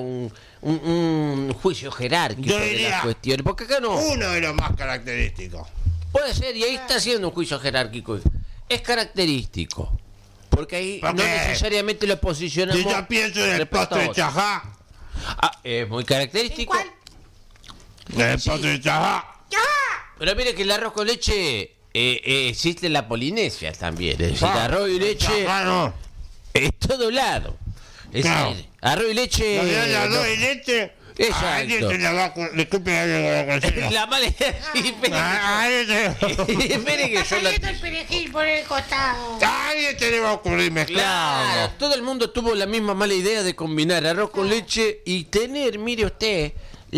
un juicio jerárquico Yo de diría las cuestiones. Porque acá no. Uno de los más característicos. Puede ser, y ahí está haciendo un juicio jerárquico. Es característico. Porque ahí ¿Por no qué? necesariamente lo posicionamos. Si yo pienso en el respecto a postre de otro. chajá. Es muy ¿Y característico. cuál? En el postre de chajá. Pero mire que el arroz con leche existe en la Polinesia también. Es decir, arroz y leche Chajá no. es todo lado. Es Claro. decir, arroz y leche. Lo de arroz y leche. Exacto. A alguien se le va con... Disculpe, alguien con la cocina. La mala espere A alguien espere que Está yo lo. saliendo el perejil por el costado. a alguien se le va a ocurrir mezclarlo. Claro, todo el mundo tuvo la misma mala idea de combinar arroz con leche y tener, mire usted,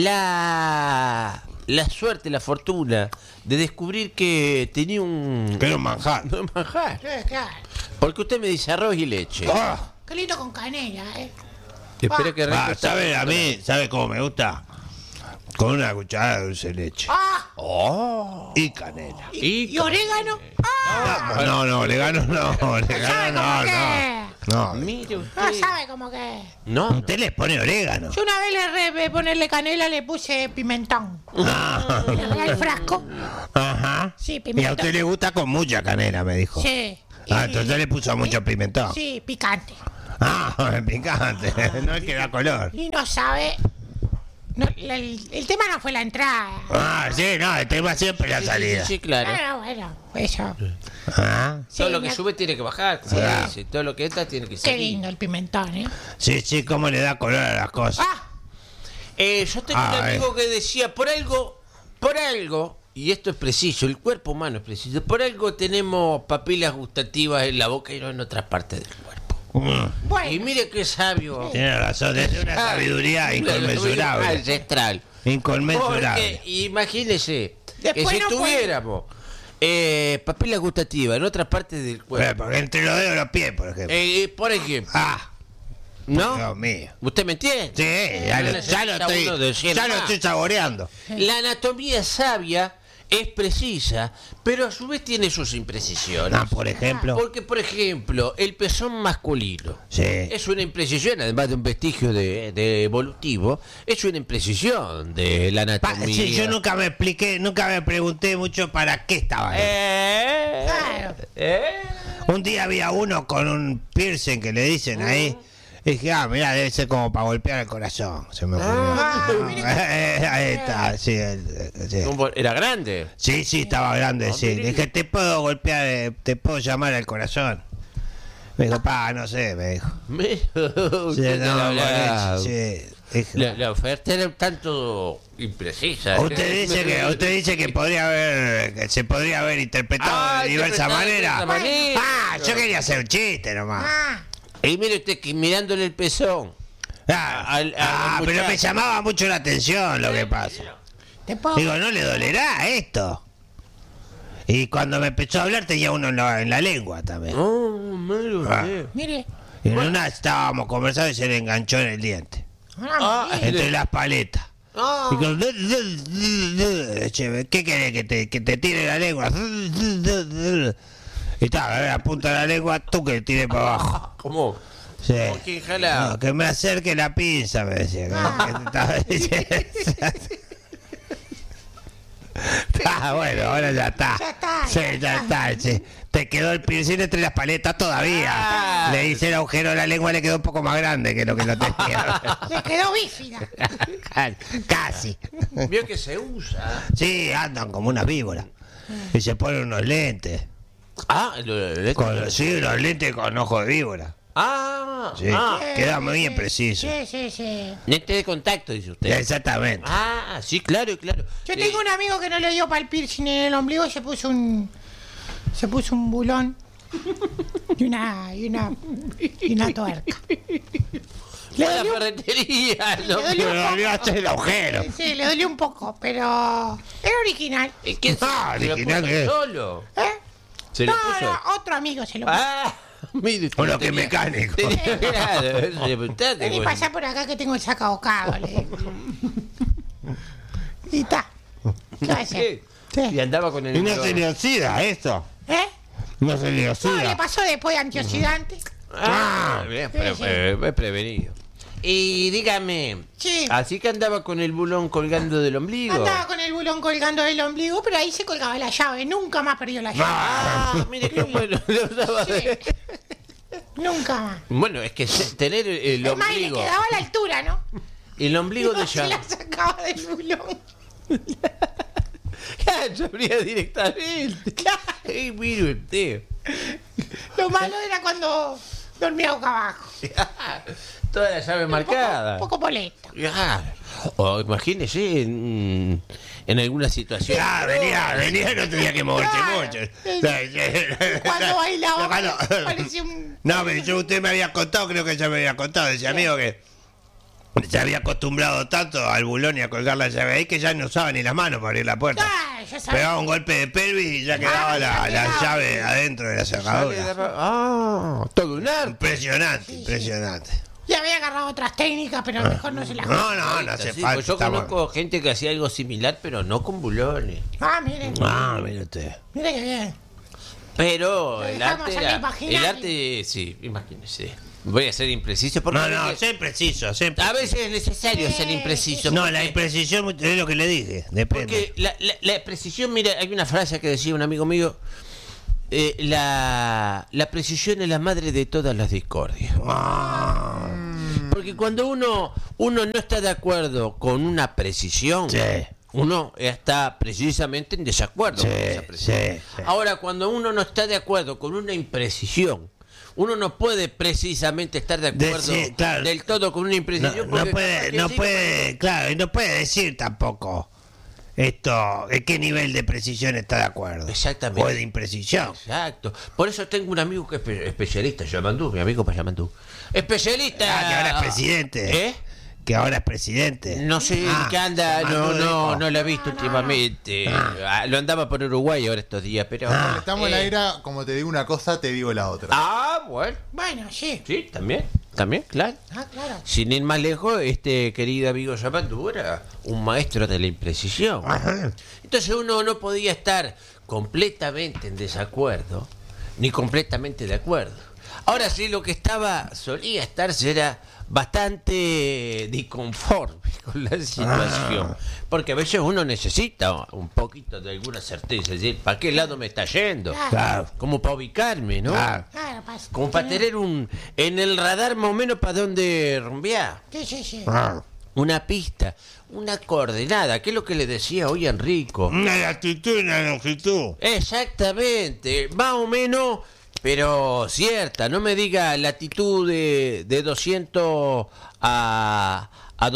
la suerte, la fortuna de descubrir que tenía un Pero manjar. manjar. Sí, claro. Porque usted me dice arroz y leche. Ah, Qué lindo con canela, Espero que Rico está- ¿sabe a mí? ¿Sabe cómo me gusta? Con una cucharada de dulce de leche. Ah, Y canela. y orégano. No, le gano no. Le ¿Sabe gano cómo no. que? No. Mire No usted. sabe cómo que. No. Usted le pone orégano. Yo una vez le re ponerle canela, le puse pimentón. Ah. Le regalé el frasco. Ajá. Sí, Y a pimentón. usted le gusta con mucha canela, me dijo. Sí. Ah, entonces le puso mucho pimentón. Sí, picante. Ah, picante. No es que da color. Y no sabe. No, el tema no fue la entrada. Ah, sí, no, el tema siempre es la salida. Sí, claro. Bueno, eso. Ah, Todo Sí, lo que me- sube tiene que bajar. Sí. Sí, todo lo que entra tiene que Qué salir. lindo el pimentón, ¿eh? sí, cómo le da color a las cosas. Ah, Yo tengo un Ah, amigo que decía, por algo, y esto es preciso, el cuerpo humano es preciso, por algo tenemos papilas gustativas en la boca y no en otras partes del cuerpo. Y bueno. mire qué sabio. Tiene razón, es una sabiduría inconmensurable. Ancestral. Inconmensurable. Porque imagínese Después que si no tuviéramos papilas gustativas en otras partes del cuerpo, Porque entre los dedos de los pies, por ejemplo. por ejemplo, Ah, ¿no? Dios mío. ¿Usted me entiende? Sí, ya No lo necesita uno de 100 ya lo más. estoy saboreando. La anatomía sabia es precisa, pero a su vez tiene sus imprecisiones. Ah, por ejemplo. Porque, por ejemplo, el pezón masculino Sí. es una imprecisión, además de un vestigio de evolutivo, es una imprecisión de la anatomía. Sí, yo nunca me expliqué, nunca me pregunté mucho para qué estaba ahí. Claro. Un día había uno con un piercing que le dicen ahí. Y dije, mirá, debe ser como para golpear el corazón. Se me ocurrió. Ahí está, sí, sí. ¿Era grande? Sí, estaba grande, sí. Le dije, te puedo golpear, te puedo llamar al corazón. Me dijo, no sé, me dijo. Sí, Usted no, la- sí. Dije, la oferta era un tanto imprecisa. Usted dice que podría haber, que se podría haber interpretado de diversa manera. Yo quería hacer un chiste nomás. Ah, Y mire usted que mirándole el pezón. Al Pero muchacho. me llamaba mucho la atención lo que pasa. te puedo. Digo, ¿no le dolerá esto? Y cuando me empezó a hablar tenía uno en la lengua también. Oh, mire usted. Mire. Y en una estábamos conversando y se le enganchó en el diente. Mire. Entre las paletas. Y con- Che, ¿qué querés que te tire la lengua? Y estaba la punta de la lengua, tú que tire para abajo. ¿Cómo? Sí. ¿Con quién jala? No, que me acerque la pinza, me decía. Que te estaba diciendo. Bueno, ahora ya está. Ya está, Sí, ya ya está. Sí. Te quedó el piercing entre las paletas todavía. Ah. Le hice el agujero a la lengua, le quedó un poco más grande que lo que lo tenía. Se quedó bífida. Casi. Vio que se usa. Sí, andan como una víbora. Y se ponen unos lentes. Sí, unos lentes con ojo de víbora. Sí, queda muy bien preciso. Sí. Lente de contacto, dice usted. Exactamente. Sí, claro. Yo tengo un amigo que no le dio para el piercing en el ombligo y se puso un bulón y una tuerca. Le La dolió, ferretería. le dolió Pero un no poco. le hace el agujero. Sí, le dolió un poco, pero era original. ¿Quién se lo original puso que es. solo? ¿Eh? ¿Se lo No, puso? no, otro amigo se lo puso. Mire, Uno que es mecánico. Claro, eso le preguntaste, Vení bueno. pasar por acá que tengo el sacabocado, le digo. Y está. ¿Qué va a hacer? Sí. Y Sí. andaba con el... Y no se le oxida esto. ¿Eh? No se le No, le oxida. pasó después de antioxidante. Bien, Sí, sí. prevenido. Y dígame, Sí. así que andaba con el bulón colgando del ombligo. Andaba con el bulón colgando del ombligo, pero ahí se colgaba la llave. Nunca más perdió la llave. Mire qué bueno. Lo usaba de- Nunca más. Bueno, es que tener el Además, le ombligo. quedaba a la altura, ¿no? El ombligo de No se llave. la sacaba del bulón. Claro, abría directamente. Ey, mire usted. Lo malo era cuando dormía boca abajo. Toda la llave marcada. Un poco molesto. Claro. O imagínese en alguna situación. Venía y no tenía que moverse mucho. Cuando bailaba, Cuando- parecía un... No, pero usted me había contado, creo que ya me había contado, ese amigo que se había acostumbrado tanto al bulón y a colgar la llave ahí que ya no usaba ni las manos para abrir la puerta. Ya sabía. Pegaba un golpe de pelvis y ya quedaba la llave adentro de la cerradura. Todo un arte. Impresionante. Ya había agarrado otras técnicas, pero mejor no se las... No hace Sí, falta. pues yo estamos- conozco gente que hacía algo similar, pero no con bulones. Ah, miren. Mire usted. Mire qué bien. Pero Lo el dejamos arte, al era, imaginario. el arte, sí, imagínese. Voy a ser impreciso porque No, sé preciso, sé a veces es necesario ser impreciso. No, porque- la imprecisión es lo que le dije, depende. Porque la precisión, mira, hay una frase que decía un amigo mío, la precisión es la madre de todas las discordias. Porque cuando uno no está de acuerdo con una precisión, Sí. uno está precisamente en desacuerdo Sí, con esa precisión. sí. Ahora, cuando uno no está de acuerdo con una imprecisión, uno no puede precisamente estar de acuerdo Decir, claro. del todo con una imprecisión. No porque capaz que puede, sí, claro, y no puede decir tampoco esto, en qué nivel de precisión está de acuerdo. Exactamente. O de imprecisión. Exacto. Por eso tengo un amigo que es especialista, Yamandú, mi amigo para Yamandú. Especialista. Que ahora es presidente. ¿Eh? Que ahora es presidente. No sé Ah, qué anda, Yamandú no lo he visto últimamente. Lo andaba por Uruguay ahora estos días, pero. Estamos en la era, como te digo una cosa, te digo la otra. Bueno. Bueno, sí. Sí, también, claro. Claro. Sin ir más lejos, este querido amigo Yamandú era un maestro de la imprecisión. Entonces uno no podía estar completamente en desacuerdo, ni completamente de acuerdo. Ahora sí, lo que solía estarse era bastante disconforme con la situación. Porque a veces uno necesita un poquito de alguna certeza, es decir, ¿para qué lado me está yendo? Claro. Como para ubicarme, ¿no? Claro. Claro, Como para tener en el radar más o menos para dónde rumbear. Sí. Una pista, una coordenada, que es lo que le decía hoy a Enrico. Una latitud y una longitud. Exactamente, más o menos, pero cierta. No me diga latitud de 200 a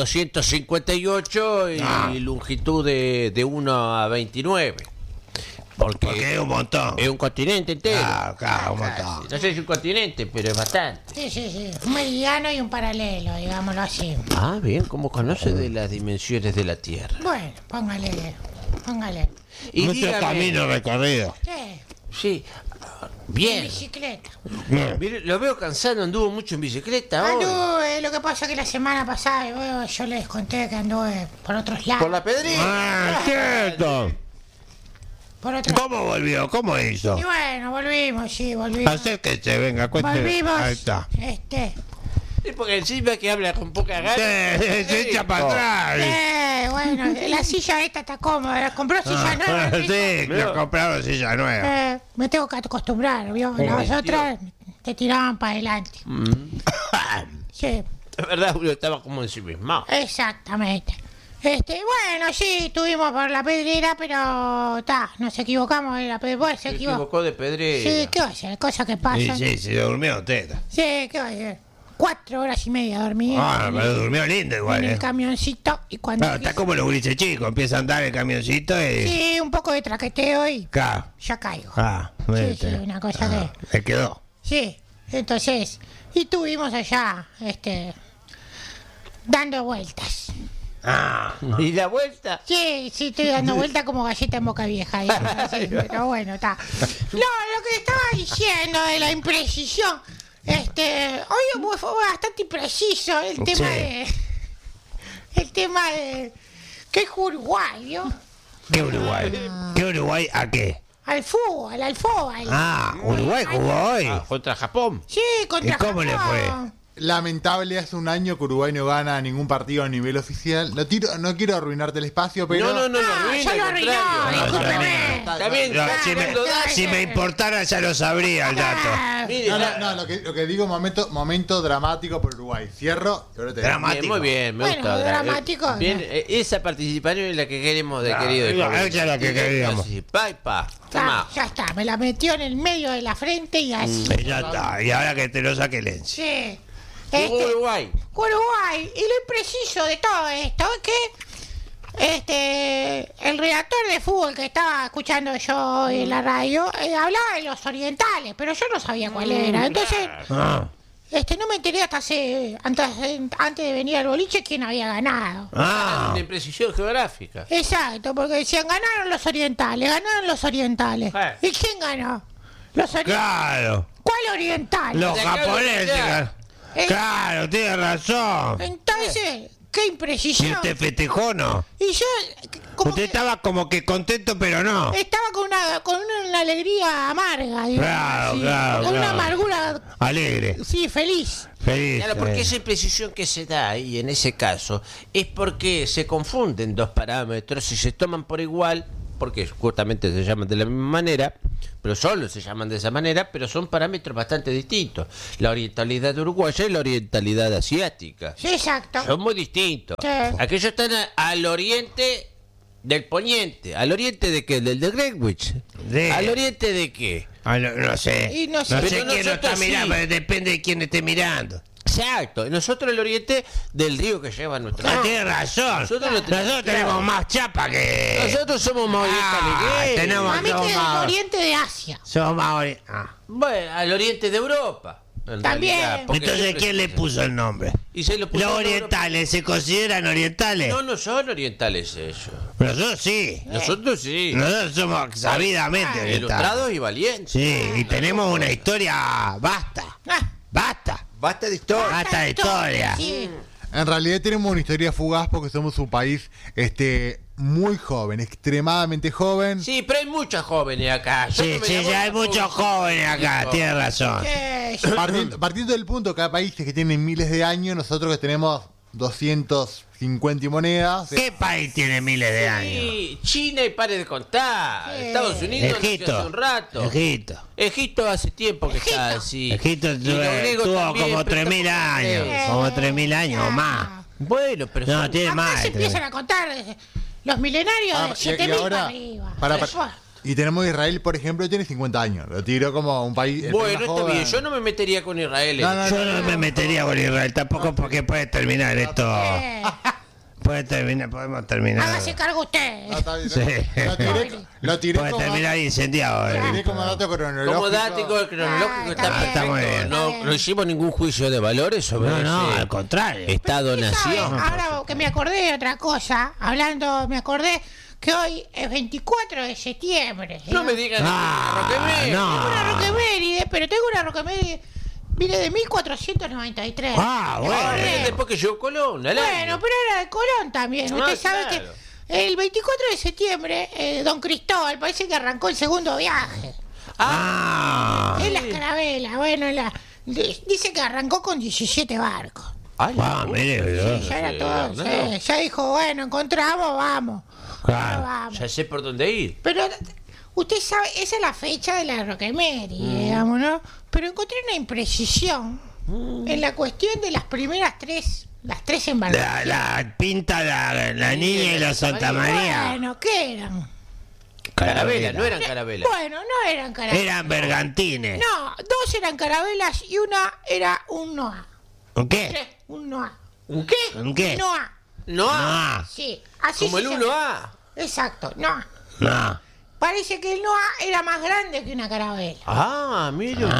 258 y longitud de 1 a 29. Porque es un montón. Es un continente entero. Claro, un montón. No sé si es un continente, pero es bastante. Sí. Un meridiano y un paralelo, digámoslo así. Ah, bien, ¿cómo conoce de las dimensiones de la Tierra? Bueno, póngale. Y Mucho dígame- camino recorrido. Sí, Sí, en bien. bicicleta. Mire, lo veo cansado, anduvo mucho en bicicleta hoy. Anduve, lo que pasa es que la semana pasada yo les conté que anduve por otros lados. Por la pedrera. Cierto. Por otros ¿Cómo volvió? ¿Cómo hizo? Y bueno, volvimos. Acérquese, venga, cuénteme. Volvimos. Ahí está. Sí, porque encima que habla con poca gana. Se echa para atrás. Bueno, la silla esta está cómoda. Compró silla nueva. Sí, que compraron silla nueva. Me tengo que acostumbrar, ¿vio? Las otras te tiraban para adelante. Sí, La verdad, uno estaba como en sí mismo. exactamente. Bueno, sí, estuvimos por la pedrera, pero nos equivocamos en la pedrera. Vos Se equivocó de pedrera. Sí, ¿qué va a ser? Cosas que Sí, pasan. sí, se durmió usted. Sí, ¿qué va a ser? 4 horas y media dormí Pero durmió lindo igual, en el camioncito y cuando... Claro, está como los gurises chicos, empieza a andar el camioncito y... Sí, un poco de traqueteo y Claro. ya caigo. Sí, sí, una cosa que... Se quedó. Sí, entonces, y estuvimos allá, dando vueltas. ¿Y la vuelta? Sí, estoy dando vueltas como galleta en boca vieja. Sí, pero bueno, está. No, lo que estaba diciendo de la imprecisión, hoy fue bastante impreciso el tema de que es Uruguay, ¿vio? ¿Qué Uruguay? ¿Qué Uruguay a qué? Al fútbol. Uruguay jugó hoy. Contra Japón. Sí, contra ¿Y cómo le Japón. fue? Lamentable, hace un año que Uruguay no gana ningún partido a nivel oficial. No quiero arruinarte el espacio, pero... No, Ya lo arruinó, discúlpeme. Está bien, No, está si, bien, lo da. si me importara ya lo sabría el dato. Mire, Lo que digo, momento dramático por Uruguay. Cierro y ahora te Dramático. Muy bien, me Bueno, gusta. dramático, Bien, ¿no? esa participación es la que queremos de querido. esa es la que queríamos. Toma. Ya está, me la metió en el medio de la frente y así. Ya está, y ahora que te lo saque el Enzi. Sí. Uruguay. Uruguay. Y lo impreciso de todo esto es que el redactor de fútbol que estaba escuchando yo en la radio hablaba de los orientales, pero yo no sabía cuál era. Entonces, no me enteré hasta antes de venir al boliche quién había ganado. Una imprecisión geográfica. Exacto, porque decían ganaron los orientales. ¿Y quién ganó? Los orientales. Claro, ¿Cuál oriental? los De acá japoneses. de allá. Claro, tiene razón. Entonces, qué ¿Y imprecisión. usted festejó no? Y yo, como Usted que estaba como que contento, pero no. estaba con una alegría amarga, digamos, Claro, sí, claro, con una claro. amargura, Alegre, sí, feliz. feliz. Claro, porque esa imprecisión que se da ahí en ese caso es porque se confunden dos parámetros y se toman por igual, porque justamente se llaman de la misma manera, pero solo se llaman de esa manera, pero son parámetros bastante distintos. La orientalidad uruguaya y la orientalidad asiática. Sí, exacto. Son muy distintos. Sí. Aquellos están al oriente del poniente. ¿Al oriente de qué? ¿Del de Greenwich? Sí. ¿Al oriente de qué? No sé. Y no sé. No sé Pero quién lo está nosotros mirando, sí. pero depende de quién esté mirando. Exacto. Nosotros el oriente del río que lleva nuestro... Ah, tiene razón. Nosotros lo tenemos tenemos más chapa que... Nosotros somos más orientales. tenemos- A mí que del Toma. oriente de Asia. Somos más Bueno, al oriente de Europa. en También. realidad, porque Entonces, siempre ¿quién se le dice- puso el nombre? Y se lo puso Los en Europa. orientales, ¿se consideran orientales? No, no son orientales ellos. Nosotros sí. Nosotros sí. Nosotros somos sabidamente orientales. Ilustrados y valientes. Sí, y tenemos una historia basta. Ah, Basta. Basta de historia. Basta de historia. sí. En realidad tenemos una historia fugaz porque somos un país muy joven, extremadamente joven. Sí, pero hay muchos jóvenes acá. Yo Sí, no me sí, enamoro ya hay tampoco. muchos jóvenes acá, tiene razón. Sí. Partiendo del punto que hay países que tienen miles de años, nosotros que tenemos 250 y monedas. ¿Qué país tiene miles de años? Sí, China y pare de contar. Sí. Estados Unidos nació Egipto. hace un rato. Egipto. Egipto hace tiempo que está así. Egipto Y los griegos tuvo también, como pero 3.000 años. tampoco- Como 3.000 años o más. Bueno, pero No, son- tiene Acá más. se empiezan a contar los milenarios de 7.000 para arriba. Y tenemos Israel, por ejemplo, tiene 50 años. Lo tiro como un país. el país Bueno, más está joven. bien. Yo no me metería con Israel. Yo no me metería con Israel tampoco porque puede terminar esto. Podemos terminar. Hágase cargo usted. Ah, está bien. Sí. Lo tiré Puede como, terminar incendiado. lo tiré como dato cronológico. Como dático cronológico está Ah, está muy perfecto. bien. No, no hicimos ningún juicio de valores sobre No, ese al contrario. ¿Sabe? Estado-nación. Ahora que me acordé de otra cosa, me acordé que hoy es 24 de septiembre. No me digan Ah, que no. Tengo una roqueméride, pero tengo una roqueméride, mire, de 1493. Ah, bueno. Después que llegó Colón, al Bueno, año. pero era de Colón también. Ah, Usted sabe claro. que el 24 de septiembre, don Cristóbal parece que arrancó el segundo viaje. Ah. En las carabelas, bueno, dice que arrancó con 17 barcos. Ah, mire, Ya era todo, no. sí, ya dijo, bueno, encontramos, vamos. Claro. Vamos. Ya sé por dónde ir. Pero usted sabe, esa es la fecha de la roqueméride, digamos, ¿no? Pero encontré una imprecisión en la cuestión de las primeras las tres embarcaciones. La pinta la niña y la Santa María. Bueno, ¿qué eran? Carabela, no eran carabelas. Bueno, no eran carabelas. Eran bergantines. No, dos eran carabelas y una era un Noah. ¿Un qué? Un Noah. ¿Un qué? ¿Un qué? Noah. No. No, Sí, así Como se el llama. 1A. Exacto, Noah. no. Parece que el Noah era más grande que una carabela. Ah, mire usted.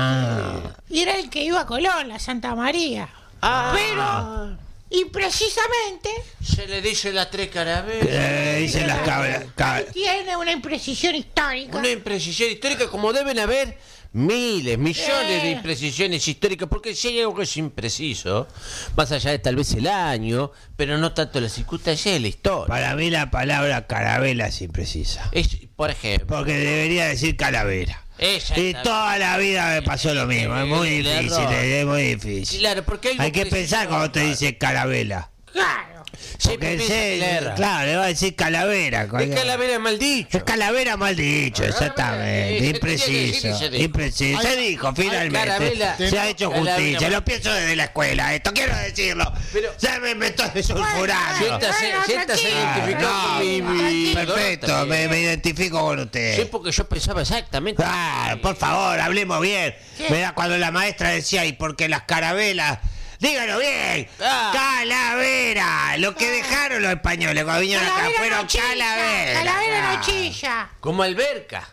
Y era el que iba a Colón, la Santa María. Ah. Pero, imprecisamente, Se le dice las tres carabelas. Dicen las cabras. tiene una imprecisión histórica. Una imprecisión histórica, como deben haber miles, millones de imprecisiones históricas, porque si hay algo que es impreciso, más allá de tal vez el año, pero no tanto la circunstancia de la historia. Para mí la palabra carabela es imprecisa. Es, por ejemplo, Porque debería decir calavera. ella Y está- toda la vida me pasó lo mismo. Es muy El difícil, error. es muy difícil. Claro, porque Hay que pensar cuando te dice carabela. Claro. Siempre Porque piensa que le erra. claro, le va a decir calavera. Es calavera mal dicho. Es calavera mal dicho, exactamente. se Impreciso. tenía que decir y se dijo. Impreciso. Se dijo finalmente. carabela. Se ha hecho Calavera. justicia. Lo pienso desde la escuela, esto quiero decirlo. Pero- Se me estoy sulfurando. Siéntase tranquilo, identificado con mi Perfecto, me identifico con Sí, usted. porque yo pensaba exactamente. Claro, por favor, hablemos bien. Me da cuando la maestra decía, y porque las carabelas. Dígalo bien, Ah. calavera. Lo que dejaron los españoles cuando vinieron acá Calavera fueron no chilla. calaveras. Calavera no chilla. Como alberca.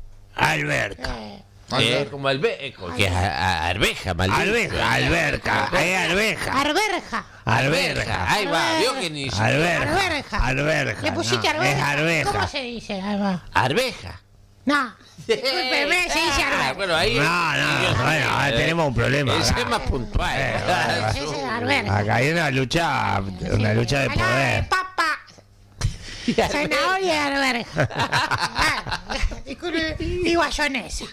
Alberca. Como alberca. Que es arveja, mal dicho. Alberca, alberca, es alberca. Arberja. Alberca. Ahí va, vio que ni Alberca. Arberja. Alberca. Le pusiste no, arberja. Es ¿Cómo alberca. se dice, además? Arveja. No, discúlpeme, se dice Arber. Bueno, ahí. Bueno, ahora tenemos un problema. Ese acá. es más puntual. Se dice Arber. Acá hay una lucha de Acá poder. papa, zanahoria y arberja. Disculpe, y bayonesa.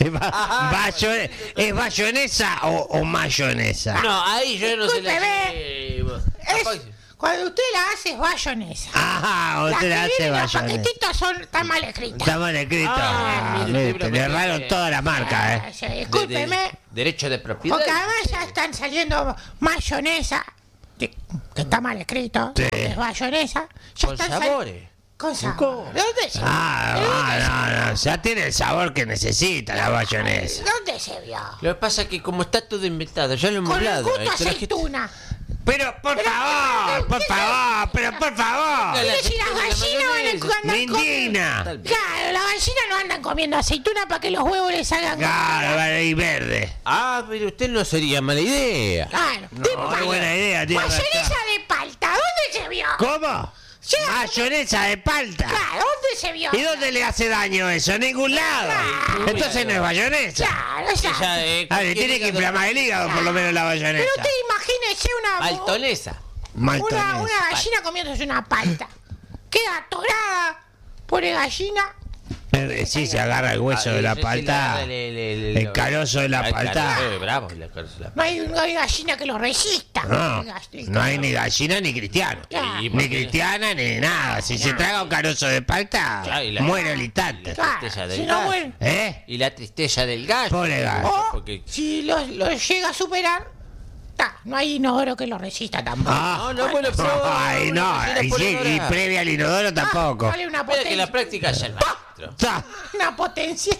¿Es bayonesa o mayonesa? No, ahí yo no sé la. Es, cuando usted la hace es bayonesa. Ajá, Las usted que la hace vienen en los bayonesa. paquetitos están mal escritas. Está mal escrito. mire, usted, Le erraron toda la marca, Sí, discúlpeme, Derecho de propiedad. porque además ya están saliendo mayonesa, que está mal escrito, Sí. es bayonesa. Ya Con están sabores. Con sabor. ¿De dónde se vio? No. Ya tiene el sabor que necesita la bayonesa. ¿Dónde se vio? Lo que pasa es que como está todo inventado, ya lo hemos Con el hablado. gusto esto la gente- aceituna. Pero por favor. Mire, si las gallinas van a andar Me indigna. Claro, las gallinas no andan comiendo aceituna para que los huevos les salgan. Claro, vale, y verde. Ah, pero usted no sería mala idea. Claro. No, qué buena idea, tiene Mayonesa razón. de palta, ¿dónde se vio? ¿Cómo? Sí. Mayonesa de palta. Claro, ¿dónde se vio? ¿Y dónde le hace daño eso? En ningún lado. Claro. Entonces no es bayonesa. Claro, exacto. Ella, Le cualquier tiene que hígado- inflamar el hígado por lo menos la bayonesa. Pero usted imagínese Altonesa. una gallina comiéndose una palta. Queda atorada, pone gallina. Sí, se agarra el hueso de la palta. El carozo de la palta. Bravo, el carozo de la No hay gallina que lo resista. No hay ni gallina ni cristiano. Claro. Ni cristiana ni nada. Si se traga un carozo de palta, Claro, y la- muere al instante. tristeza del si no gas. muere. ¿Eh? Y la tristeza del gallo. Pobre gallo. O Porque- si lo llega a superar, no hay inodoro que lo resista tampoco. No, bueno, pero- Ay, no. Imagina Y, por sí, ahora. y previa al inodoro tampoco. Dale una Espera que la potencia. práctica es el maestro. Ta. Una potencia.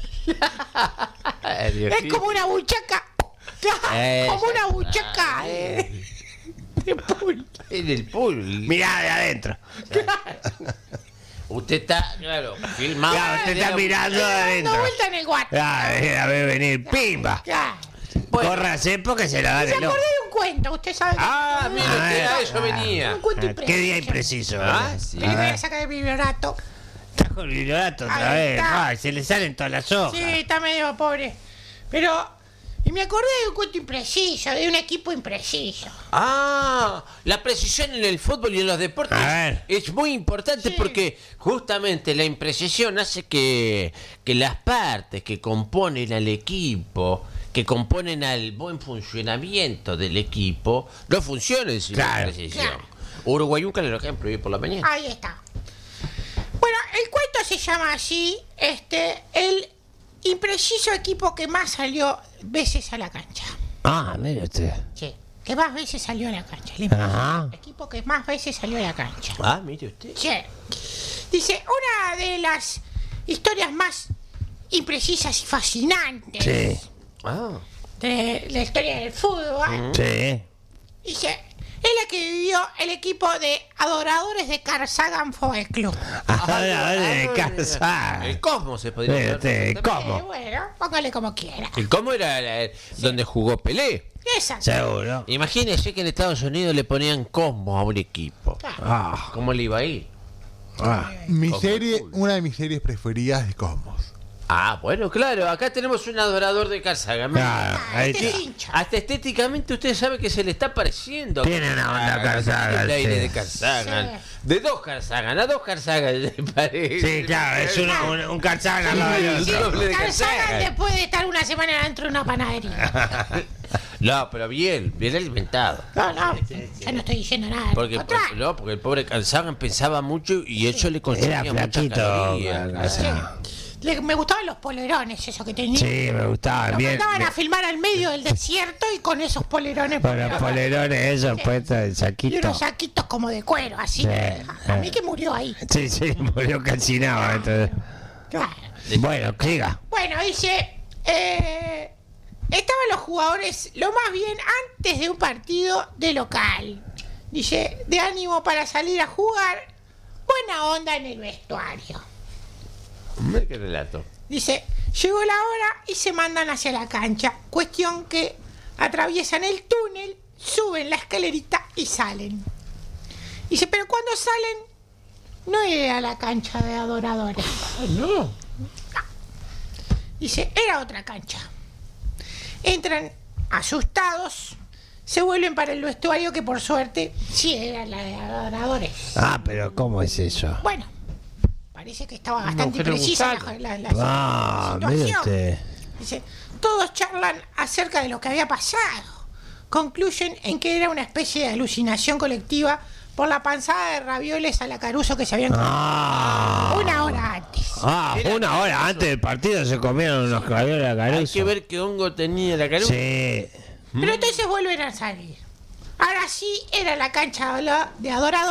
Ay, Dios Es mío. como una buchaca. Como una buchaca de pulpo. En el pool. Mirá de adentro. Usted está, claro, filmado. Claro, usted está mirando de Dando adentro. vuelta en el guate. A ver venir. ¡Pimba! Claro. Córrase porque se la da Se de acordé loco. de un cuento, usted sabe. Ah, mire, A usted ver. a eso venía. Un cuento Qué día impreciso. impreciso. Ah, ¿verdad? sí. Me lo voy a sacar del bibliorato. Trajo el vibrato otra Ahí vez. está. Ay, se le salen todas las hojas. Sí, está medio pobre. Pero. Y me acordé de un cuento impreciso, de un equipo impreciso. Ah, la precisión en el fútbol y en los deportes A ver. es muy importante Sí. porque justamente la imprecisión hace que las partes que componen al equipo, que componen al buen funcionamiento del equipo, no funcionen sin Claro. precisión. Claro. Uruguay un claro ejemplo hoy por la mañana. Ahí está. Bueno, el cuento se llama así, el impreciso equipo que más salió veces a la cancha. Ah, mire usted. Sí, que más veces salió a la cancha. El Ajá. equipo que más veces salió a la cancha. Ah, mire usted. Sí. Dice, una de las historias más imprecisas y fascinantes Sí. Ah, de la historia del fútbol, Sí. dice, es la que vivió el equipo de adoradores de Carl Sagan Football Club. Ahora de casa. el Cosmo se podría Mire llamar usted, perfectamente. ¿cómo? Bueno, póngale como quiera. El Cosmo era donde jugó Pelé. Exacto. Seguro. Imagínese que en Estados Unidos le ponían Cosmo a un equipo. Ah, ¿Cómo le iba a ir? ah. Una de mis series preferidas de Cosmos. Ah, bueno, claro, acá tenemos un adorador de Carl Sagan. Ah, ahí Este es está. hincha. Hasta estéticamente usted sabe que se le está pareciendo. Tiene una onda Carl Sagan, Tiene el aire sí. de Carl Sagan. Sí. De dos Carl Sagan, a dos Carl Sagan le parece. Sí, claro, es un calzado al lado del Sí. otro. doble de Carl Carl Sagan. Sagan después de estar una semana dentro de una panadería. No, pero bien alimentado. No, ya no estoy diciendo nada. Porque, porque el pobre Carl Sagan pensaba mucho y eso le consumía Era muchas flaquito. calorías. Carl Sagan. Me gustaban los polerones, eso que tenía. Sí, me gustaba. Lo Bien. mandaban a filmar al medio del desierto y con esos polerones. Con los polerones esos puestos en Y saquito. unos saquitos como de cuero, así. Sí, A mí que murió ahí. Sí, sí, murió calcinado. Entonces. Claro. Bueno, siga. Bueno, dice, estaban los jugadores lo más bien antes de un partido de local. Dice, de ánimo para salir a jugar, buena onda en el vestuario. Hombre, qué relato. Dice, llegó la hora y se mandan hacia la cancha. Cuestión que atraviesan el túnel, suben la escalerita y salen. Dice, pero cuando salen, no era la cancha de adoradores. No. Dice, era otra cancha. Entran asustados, se vuelven para el vestuario que por suerte sí era la de adoradores. Ah, pero ¿cómo es eso? Bueno, parece que estaba bastante agujero precisa gusano. Ah, mire situación. usted. Dice, todos charlan acerca de lo que había pasado. Concluyen en que era una especie de alucinación colectiva por la panzada de ravioles a la Caruso que se habían comido una hora antes. Ah, una hora antes del partido se comieron unos ravioles a Caruso. Hay que ver qué hongo tenía la Caruso. Sí. Pero entonces vuelven a salir. Ahora sí era la cancha de adoradores.